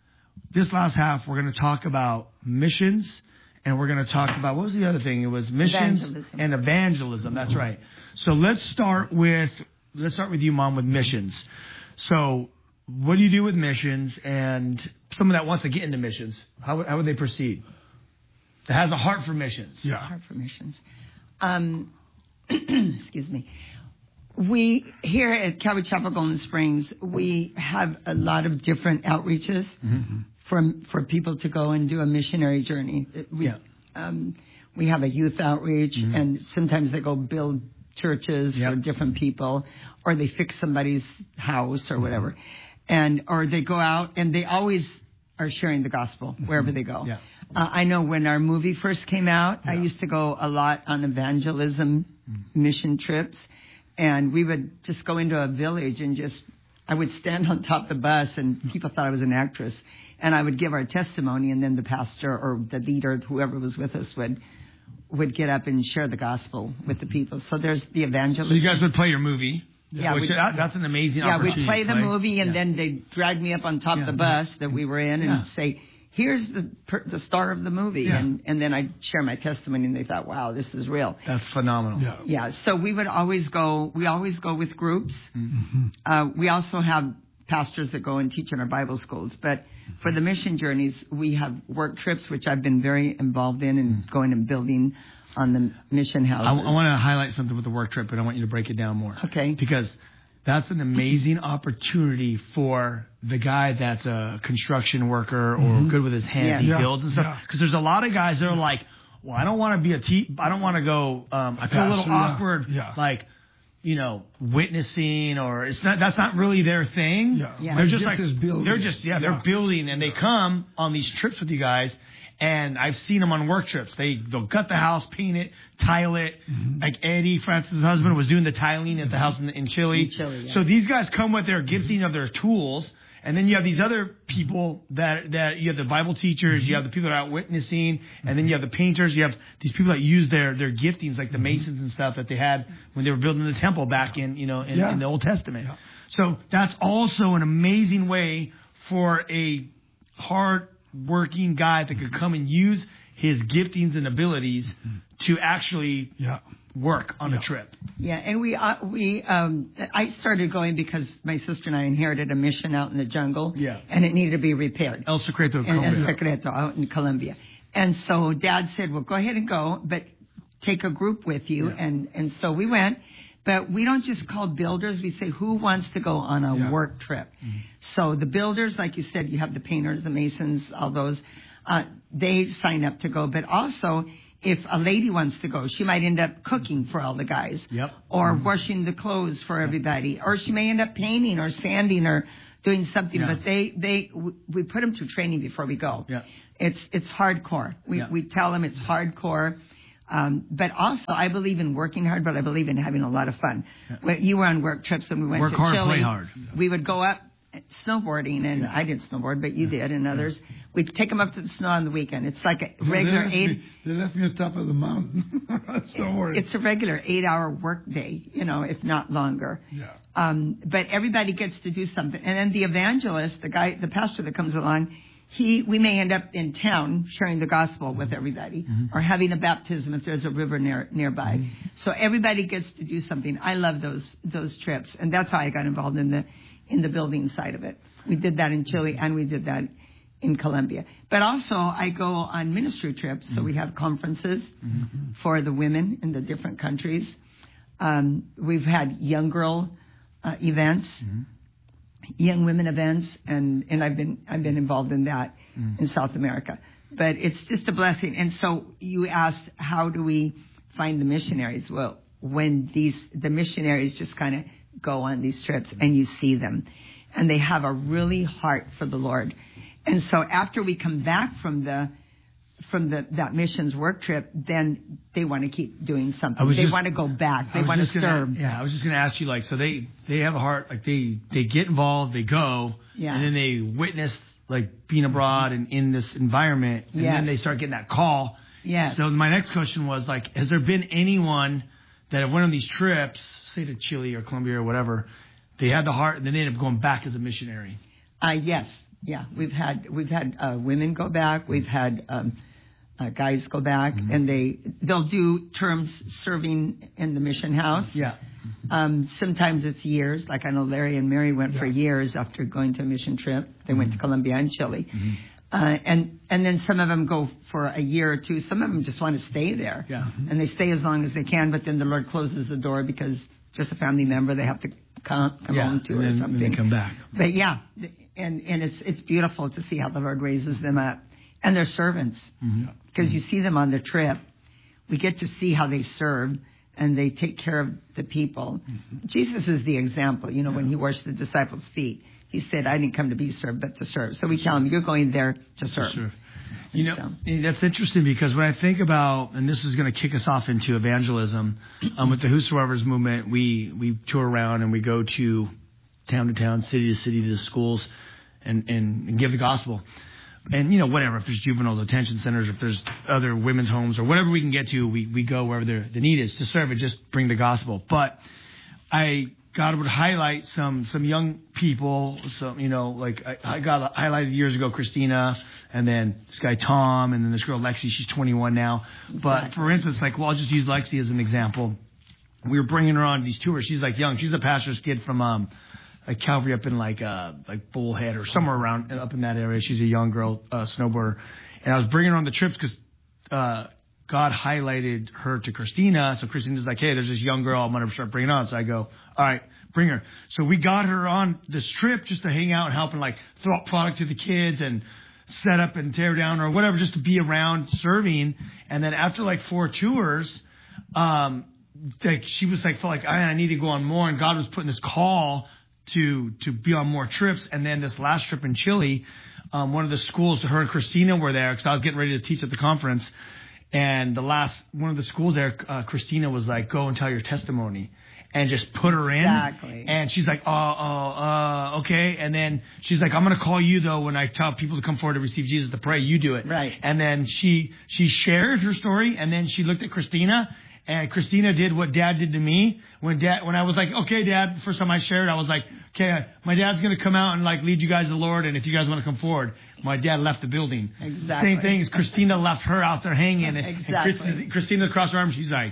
this last half, we're going to talk about missions, and we're going to talk about, what was the other thing? It was missions Evangelism. and evangelism. That's right. So let's start with, let's start with you, Mom, with missions. So what do you do with missions, and someone that wants to get into missions, how, would- how would they proceed? That has a heart for missions. Yeah. Heart for missions. Um, excuse me. We, here at Calvary Chapel Golden Springs, we have a lot of different outreaches Mm-hmm. for, for people to go and do a missionary journey. We, Yeah. um, we have a youth outreach, Mhm. and sometimes they go build churches Yep. for different people, or they fix somebody's house or whatever. And, or they go out and they always are sharing the gospel wherever they go. Yeah. Uh, I know when our movie first came out, I used to go a lot on evangelism mission trips, and we would just go into a village and just, I would stand on top of the bus, and people thought I was an actress, and I would give our testimony, and then the pastor or the leader, whoever was with us, would would get up and share the gospel with the people. So there's the evangelism. So you guys would play your movie. Yeah, which, we- that, that's an amazing Yeah, opportunity. we'd play to the movie, and Yeah. then they'd drag me up on top Yeah. of the bus that we were in and Yeah. say, here's the per, the star of the movie. Yeah. And, and then I'd share my testimony, and they thought, wow, this is real. That's phenomenal. Yeah. Yeah, so we would always go, we always go with groups. Mm-hmm. Uh, we also have pastors that go and teach in our Bible schools. But for the mission journeys, we have work trips, which I've been very involved in, and going and building on the mission I, houses. I want to highlight something with the work trip, but I want you to break it down more. Okay. Because that's an amazing opportunity for the guy that's a construction worker or Mhm. good with his hands. Yeah. He Yeah. builds and stuff. Yeah. Because there's a lot of guys that are like, well, I don't want to be a te- I don't want to go. Um, I feel a little Pastor, yeah. awkward, Yeah. like, you know, witnessing, or it's not. That's not really their thing. Yeah. Yeah. They're My just gift like is building. they're just yeah, they're Yeah. building, and they come on these trips with you guys. And I've seen them on work trips. They they'll gut the house, paint it, tile it. Mm-hmm. Like Eddie, Francis' husband, was doing the tiling at the house in, in Chile. In Chile, yeah. So these guys come with their gifting of their tools, and then you have these other people that that you have the Bible teachers, you have the people that are out witnessing, and then you have the painters. You have these people that use their their giftings, like the masons and stuff that they had when they were building the temple back in you know in, Yeah. in the Old Testament. So that's also an amazing way for a hard working guy that could come and use his giftings and abilities to actually Yeah. work on Yeah. a trip. Yeah, and we uh, we um, I started going because my sister and I inherited a mission out in the jungle. Yeah. And it needed to be repaired. El Secreto, in Colombia. El Secreto, out in Colombia. And so Dad said, well, go ahead and go, but take a group with you. Yeah. And, and so we went. But we don't just call builders. We say, who wants to go on a Yeah. work trip? Mm-hmm. So the builders, like you said, you have the painters, the masons, all those. Uh, they sign up to go. But also, if a lady wants to go, she might end up cooking for all the guys. Yep. Or Mm-hmm. washing the clothes for everybody. Or she may end up painting or sanding or doing something. Yeah. But they, they, we put them through training before we go. Yeah. It's, it's hardcore. We, Yeah. we tell them it's hardcore. Um, but also, I believe in working hard, but I believe in having a lot of fun. Yeah. When you were on work trips when we went Work to hard, Chile. play hard. We would go up snowboarding, and Yeah. I didn't snowboard, but you did, and others. We'd take them up to the snow on the weekend. It's like a Yeah, regular they left eight. Me, they left me on top of the mountain. Don't worry. It's a regular eight-hour work day, you know, if not longer. Yeah. Um, but everybody gets to do something, and then the evangelist, the guy, the pastor that comes along, he, we may end up in town sharing the gospel with everybody, Mm-hmm. or having a baptism if there's a river near nearby. Mm-hmm. So everybody gets to do something. I love those those trips, and that's how I got involved in the in the building side of it. We did that in Chile, and we did that in Colombia. But also, I go on ministry trips, so we have conferences Mm-hmm. for the women in the different countries. Um, we've had young girl uh, events. Mm-hmm. Young women events, and, and I've been I've been involved in that Mm. in South America. But it's just a blessing. And so you asked, how do we find the missionaries? Well, when these the missionaries just kind of go on these trips and you see them, and they have a really heart for the Lord. And so after we come back from the from the that missions work trip, then they want to keep doing something. They just- want to go back. They I was want to just gonna- serve. Yeah, I was just going to ask you, like, so they they have a heart, like they they get involved, they go, Yeah. and then they witness like being abroad and in this environment, and Yes. then they start getting that call. Yes. So my next question was like, has there been anyone that have went on these trips, say to Chile or Colombia or whatever, they had the heart and then they end up going back as a missionary? Uh, yes, yeah. We've had we've had uh, women go back. We've had um, uh, guys go back, Mm-hmm. and they they'll do terms serving in the mission house. Yeah. Um, sometimes it's years. Like I know Larry and Mary went for years after going to a mission trip. They went to Colombia and Chile. Mm-hmm. Uh, and and then some of them go for a year or two. Some of them just want to stay there, Yeah. and they stay as long as they can. But then the Lord closes the door because just a family member they have to come come Yeah, home to and or then- something. then they come back. But yeah, and and it's it's beautiful to see how the Lord raises them up, and they're servants because you see them on the trip. We get to see how they serve. And they take care of the people. Mm-hmm. Jesus is the example. You know, when he washed the disciples' feet, he said, I didn't come to be served, but to serve. So we tell him, you're going there to serve. serve. You know, that's interesting because when I think about, and this is going to kick us off into evangelism, um, with the Whosoever's movement, we, we tour around and we go to town to town, city to city, to the schools and, and, and give the gospel. And, you know, whatever, if there's juvenile detention centers, if there's other women's homes or whatever we can get to, we, we go wherever the, the need is to serve and just bring the gospel. But I, God would highlight some, some young people, some, you know, like I, I got highlighted years ago, Christina, and then this guy Tom, and then this girl Lexi, she's twenty-one now. But for instance, like, well, I'll just use Lexi as an example. We were bringing her on these tours. She's like young. She's a pastor's kid from, um, like Calvary up in like uh like Bullhead or somewhere around up in that area. She's a young girl uh, snowboarder, and I was bringing her on the trips because uh, God highlighted her to Christina. So Christina's like, hey, there's this young girl I'm gonna start bringing on. So I go, all right, bring her. So we got her on this trip just to hang out and help and like throw out product to the kids and set up and tear down or whatever, just to be around serving. And then after like four tours, um, like she was like felt like I, I need to go on more, and God was putting this call to to be on more trips. And then this last trip in Chile, um, one of the schools, her and Christina were there because I was getting ready to teach at the conference. And the last, one of the schools there, uh, Christina was like, go and tell your testimony. And just put her in. Exactly. And she's like, oh, oh, uh, okay. And then she's like, I'm going to call you though when I tell people to come forward to receive Jesus to pray. You do it. Right. And then she she shared her story, and then she looked at Christina. And Christina did what Dad did to me when Dad, when I was like, okay, Dad, the first time I shared, I was like, okay, my dad's going to come out and like lead you guys to the Lord. And if you guys want to come forward, my dad left the building. Exactly. Same thing as Christina left her out there hanging. And, Exactly. and Christi- Christina across her arm, she's like,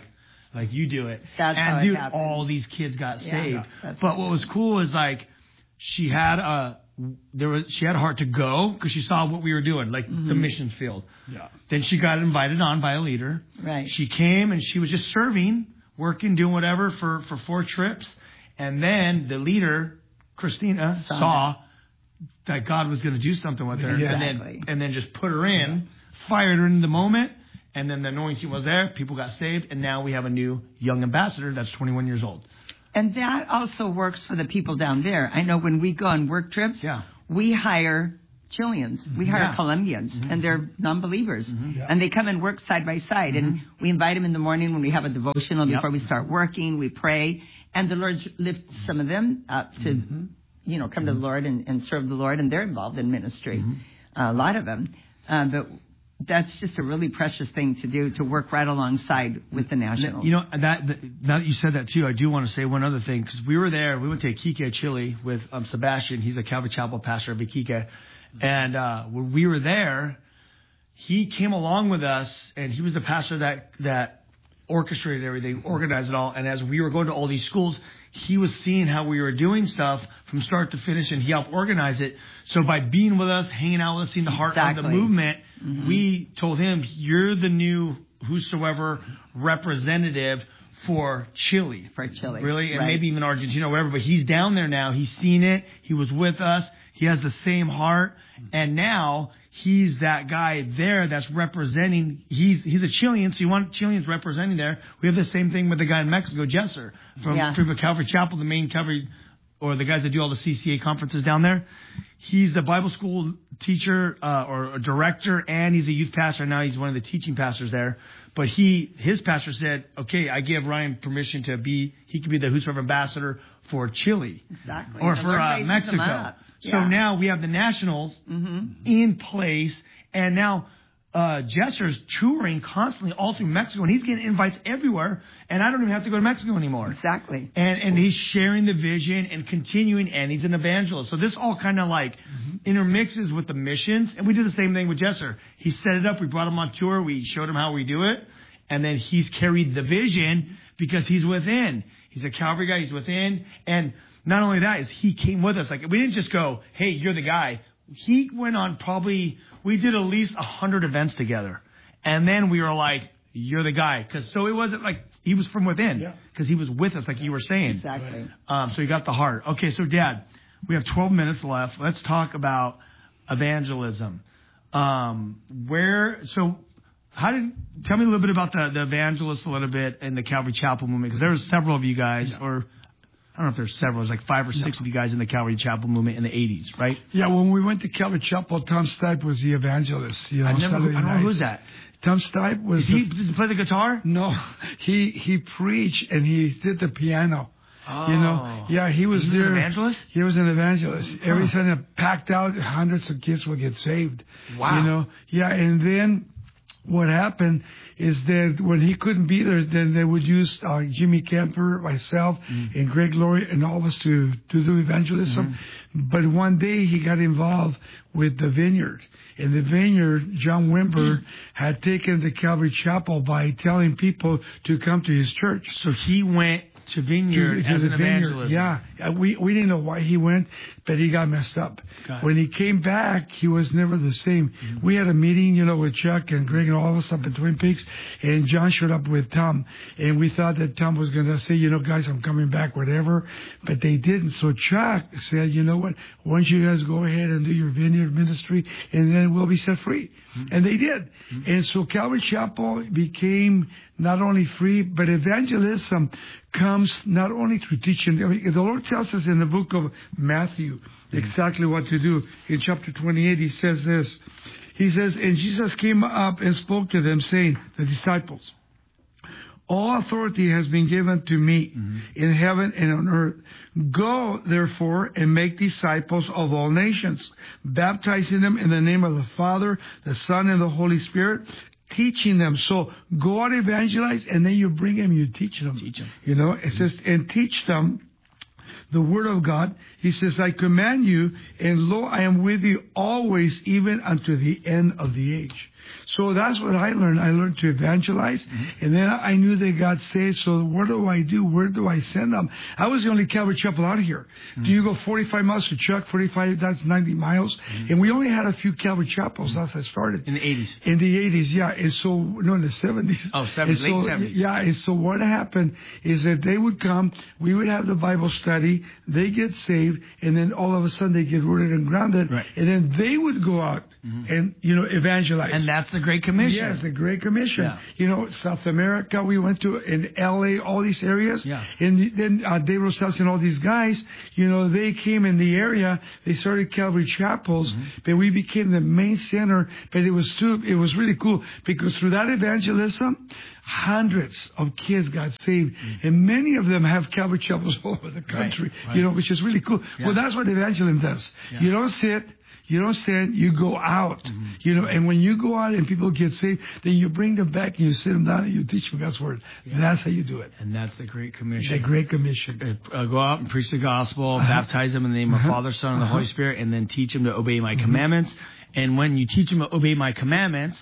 like you do it. That's and how it dude, happened. all these kids got Yeah, saved. that's But what was cool is like she had a there was she had a heart to go because she saw what we were doing, like Mm-hmm. the mission field. Yeah. Then she got invited on by a leader. Right. She came and she was just serving, working, doing whatever for for four trips, and then the leader, Christina, Saw saw that God was going to do something with her, and Exactly. then and then just put her in, fired her in the moment, and then the anointing was there. People got saved, and now we have a new young ambassador that's twenty-one years old. And that also works for the people down there. I know when we go on work trips, Yeah. we hire Chileans, we hire Yeah. Colombians, and they're non-believers. Yeah. And they come and work side by side. And we invite them in the morning when we have a devotional Yep. before we start working. We pray. And the Lord lifts some of them up to, you know, come to the Lord and, and serve the Lord. And they're involved in ministry, a lot of them. Uh, but that's just a really precious thing to do, to work right alongside with the Nationals. You know, that, that now that you said that too, I do want to say one other thing, because we were there. We went to Iquique, Chile, with um, Sebastian. He's a Calvary Chapel pastor of Iquique, and uh, when we were there, he came along with us, and he was the pastor that that orchestrated everything, organized it all. And as we were going to all these schools, he was seeing how we were doing stuff from start to finish, and he helped organize it. So by being with us, hanging out with us, seeing the heart Exactly. of the movement, Mhm. we told him, you're the new whosoever representative for Chile. For Chile. Really? And Right. maybe even Argentina or whatever. But he's down there now. He's seen it. He was with us. He has the same heart. And now he's that guy there that's representing. He's he's a Chilean, so you want Chileans representing there. We have the same thing with the guy in Mexico, Jesser, from, Yeah. from Calvary Chapel, the main Calvary, or the guys that do all the C C A conferences down there. He's a Bible school teacher uh, or a director, and he's a youth pastor. Now he's one of the teaching pastors there. But he, his pastor said, okay, I give Ryan permission to be, he could be the whosoever ambassador for Chile. Exactly. Or The for Lord uh, raises them Mexico. up. So Yeah. now we have the Nationals in place, and now uh, Jesser's touring constantly all through Mexico, and he's getting invites everywhere, and I don't even have to go to Mexico anymore. Exactly. And and he's sharing the vision and continuing, and he's an evangelist. So this all kind of like intermixes with the missions, and we did the same thing with Jesser. He set it up. We brought him on tour. We showed him how we do it, and then he's carried the vision because he's within. He's a Calvary guy. He's within, and not only that is he came with us. Like we didn't just go, "Hey, you're the guy." He went on probably we did at least a hundred events together, and then we were like, "You're the guy," because so it wasn't like he was from within because he was with us, like you were saying. Exactly. Um, so he got the heart. Okay, so Dad, we have twelve minutes left. Let's talk about evangelism. Um, where so. How did tell me a little bit about the, the evangelists a little bit in the Calvary Chapel movement, because there was several of you guys, or I don't know if there's several, there's like five or six of you guys in the Calvary Chapel movement in the eighties, right? Yeah, when we went to Calvary Chapel, Tom Stipe was the evangelist. You know, I've never, I Saturday don't know nights. who's that. Tom Stipe was. Does he, the- does he play the guitar? No, he he preached and he did the piano. Oh. You know, yeah, he was He was an there. evangelist? He was an evangelist. Huh. Every Sunday, packed out, hundreds of kids would get saved. Wow. You know, yeah, and then what happened is that when he couldn't be there, then they would use uh, Jimmy Kemper, myself, Mm-hmm. and Greg Laurie, and all of us to, to do evangelism. Mm-hmm. But one day he got involved with the Vineyard. And the Vineyard, John Wimber, Mm-hmm. had taken the Calvary Chapel by telling people to come to his church. So he went to Vineyard To- to as the an Vineyard, evangelist. Yeah. Uh, We, we didn't know why he went, but he got messed up. Got it. When he came back, he was never the same. Mm-hmm. We had a meeting, you know, with Chuck and Greg and all of us up at Twin Peaks, and John showed up with Tom, and we thought that Tom was going to say, you know, guys, I'm coming back, whatever, but they didn't. So Chuck said, you know what, why don't you guys go ahead and do your Vineyard ministry, and then we'll be set free. Mm-hmm. And they did. And so Calvary Chapel became not only free, but evangelism comes not only through teaching. I mean, the Lord tells us in the book of Matthew exactly what to do. In chapter twenty-eight, he says this. He says, and Jesus came up and spoke to them, saying, the disciples, all authority has been given to me in heaven and on earth. Go, therefore, and make disciples of all nations, baptizing them in the name of the Father, the Son, and the Holy Spirit, teaching them. So go out, evangelize, and then you bring them, you teach them. Teach them. You know, it says, and teach them the word of God. He says, I command you, and lo, I am with you always, even unto the end of the age. So that's what I learned. I learned to evangelize, mm-hmm. and then I knew they got saved. So what do I do? Where do I send them? I was the only Calvary Chapel out here. Mm-hmm. Do you go forty-five miles to Chuck? forty-five, that's ninety miles. Mm-hmm. And we only had a few Calvary Chapels as I started. In the eighties? In the eighties, yeah. And so, no, in the seventies. Oh, seventies, so, late seventies. Yeah, and so what happened is that they would come, we would have the Bible study, they get saved, and then all of a sudden they get rooted and grounded, right. and then they would go out mm-hmm. and, you know, evangelize. And that's the Great Commission. Yes, the Great Commission. Yeah. You know, South America, we went to, in L A, all these areas. Yeah. And then uh, Dave Rosales and all these guys, you know, they came in the area, they started Calvary Chapels, mm-hmm. but we became the main center, but it was too, it was really cool, because through that evangelism, hundreds of kids got saved, mm-hmm. and many of them have Calvary Chapels all over the country, right, right. you know, which is really cool. Yeah. Well, that's what evangelism does. Yeah. You don't sit, you don't stand, you go out, mm-hmm. you know, and when you go out and people get saved, then you bring them back and you sit them down and you teach them God's Word. Yeah. That's how you do it. And that's the Great Commission. The Great Commission. Uh, go out and preach the gospel, uh-huh. baptize them in the name of uh-huh. Father, Son, and the uh-huh. Holy Spirit, and then teach them to obey my mm-hmm. commandments. And when you teach them to obey my commandments,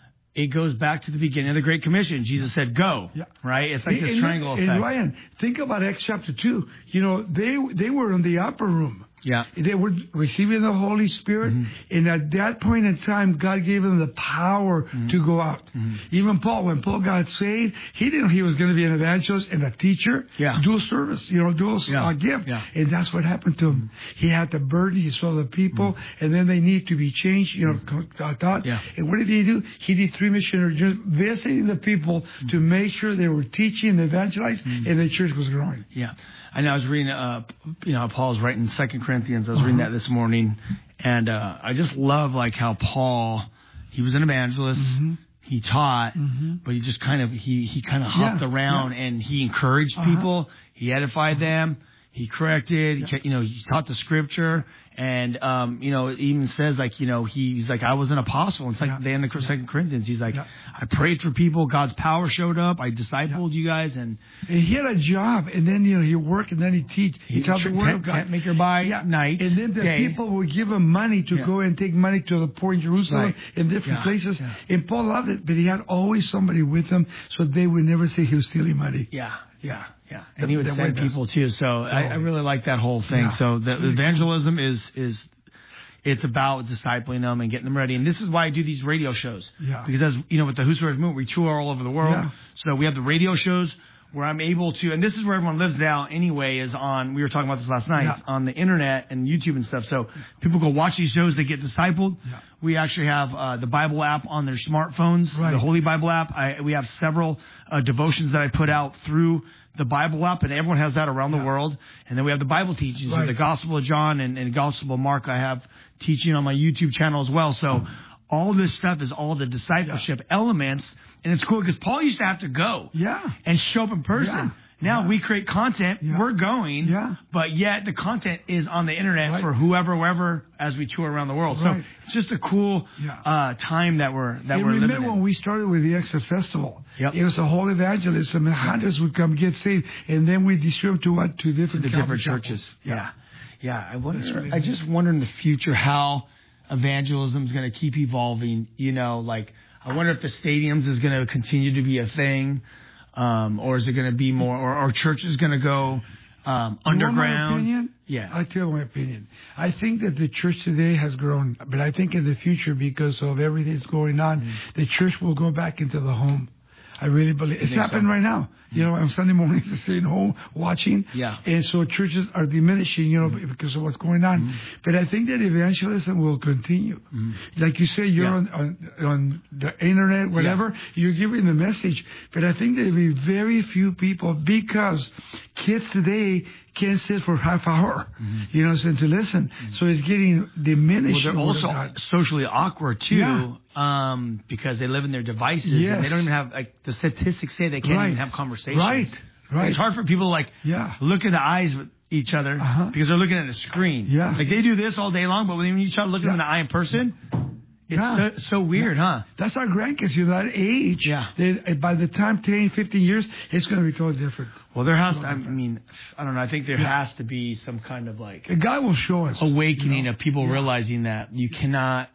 it goes back to the beginning of the Great Commission. Jesus said, go, yeah. right? It's like this and, triangle and, effect. And Ryan, think about Acts chapter two. You know, they they were in the upper room. Yeah. They were receiving the Holy Spirit, mm-hmm. and at that point in time, God gave them the power mm-hmm. to go out. Mm-hmm. Even Paul, when Paul got saved, he didn't know he was going to be an evangelist and a teacher. Yeah. Dual service, you know, dual yeah. uh, gift. Yeah. And that's what happened to him. Mm-hmm. He had the burden, he saw the people, mm-hmm. and then they need to be changed, you know, mm-hmm. thought. Yeah. And what did he do? He did three missionary journeys, visiting the people mm-hmm. to make sure they were teaching and evangelizing, mm-hmm. and the church was growing. Yeah. I know I was reading, uh, you know, Paul's writing Second Corinthians. I was uh-huh. reading that this morning, and uh, I just love like how Paul, he was an evangelist, mm-hmm. he taught, mm-hmm. but he just kind of he he kind of hopped yeah. around yeah. and he encouraged uh-huh. people, he edified uh-huh. them, he corrected, yeah. he, you know, he taught the scripture. And, um, you know, it even says, like, you know, he's like, I was an apostle. And it's like yeah. the end of Second Corinthians. He's like, yeah. I prayed for people. God's power showed up. I discipled yeah. you guys. And, and he had a job. And then, you know, he worked and then he teach. He, he taught the word of God. Can't make her by yeah. night. And then the day. people would give him money to yeah. go and take money to the poor in Jerusalem right. in different yeah. places. Yeah. And Paul loved it. But he had always somebody with him so they would never say he was stealing money. Yeah. Yeah. Yeah. And the, he would send people too. So oh. I, I really like that whole thing. Yeah. So the evangelism is, is, it's about discipling them and getting them ready. And this is why I do these radio shows. Yeah. Because as you know, with the Whosoever's Movement, we tour all over the world. Yeah. So we have the radio shows where I'm able to, and this is where everyone lives now anyway, is on, we were talking about this last night, yeah. on the internet and YouTube and stuff. So people go watch these shows, they get discipled. Yeah. We actually have uh, the Bible app on their smartphones, right. the Holy Bible app. I, we have several uh, devotions that I put out through the Bible app, and everyone has that around yeah. the world. And then we have the Bible teachings, right. the Gospel of John and, and Gospel of Mark. I have teaching on my YouTube channel as well. So all this stuff is all the discipleship yeah. elements. And it's cool because Paul used to have to go yeah. and show up in person. Yeah. Now yeah. we create content, yeah. we're going, yeah. but yet the content is on the internet right. for whoever, wherever, as we tour around the world. Right. So it's just a cool yeah. uh, time that we're that and we're living in. Remember when we started with the Exit Festival? Yep. It was a whole evangelism, and hundreds would come get saved, and then we distribute to what to different to the different churches. Yeah, yeah. yeah. I wonder. Really I just wonder in the future how evangelism is going to keep evolving. You know, like I wonder if the stadiums is going to continue to be a thing. Um, or is it going to be more, or, or church is going to go um, underground? My opinion? Yeah. I tell you my opinion. I think that the church today has grown, but I think in the future, because of everything that's going on, mm-hmm. the church will go back into the home. I really believe it's happening so? right now. You know, on Sunday mornings, I'm staying home watching. Yeah. And so churches are diminishing, you know, mm-hmm. because of what's going on. Mm-hmm. But I think that evangelism will continue. Mm-hmm. Like you say, you're yeah. on, on on the internet, whatever, yeah. you're giving the message. But I think there'll be very few people because kids today can't sit for half hour, mm-hmm. you know, so to listen. Mm-hmm. So it's getting diminished. Well, they're also socially awkward too. Yeah. Um, because they live in their devices yes. and they don't even have, like, the statistics say they can't right. even have conversations. Right, right. It's hard for people to, like, yeah. look in the eyes with each other uh-huh. because they're looking at a screen. Yeah. Like, they do this all day long, but when you try to look yeah. them in the eye in person, it's yeah. so, so weird, yeah. huh? That's our grandkids, you know, that age. Yeah. They, by the time ten, fifteen years, it's going to be totally different. Well, there has to, I mean, I don't know, I think there yeah. has to be some kind of, like, a guy will show us. Awakening you know? of people yeah. realizing that you cannot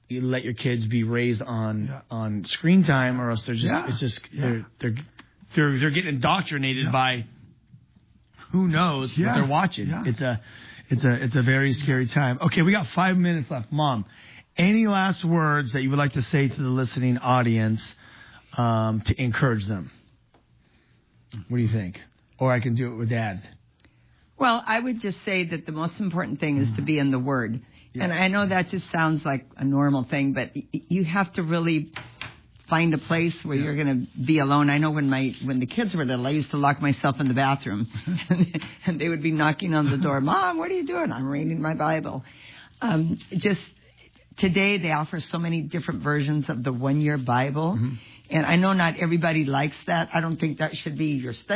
you let your kids be raised on yeah. on screen time, or else they're just yeah. it's just yeah. they're they're they're they're getting indoctrinated yeah. by who knows yeah. what they're watching. Yeah. It's a it's a it's a very scary time. Okay, we got five minutes left. Mom, any last words that you would like to say to the listening audience um, to encourage them? What do you think? Or I can do it with Dad. Well, I would just say that the most important thing is to be in the Word. Yeah. And I know that just sounds like a normal thing, but y- you have to really find a place where yeah. you're going to be alone. I know when my when the kids were little, I used to lock myself in the bathroom, and they would be knocking on the door. Mom, what are you doing? I'm reading my Bible. Um, just today, they offer so many different versions of the one-year Bible. Mm-hmm. And I know not everybody likes that. I don't think that should be your study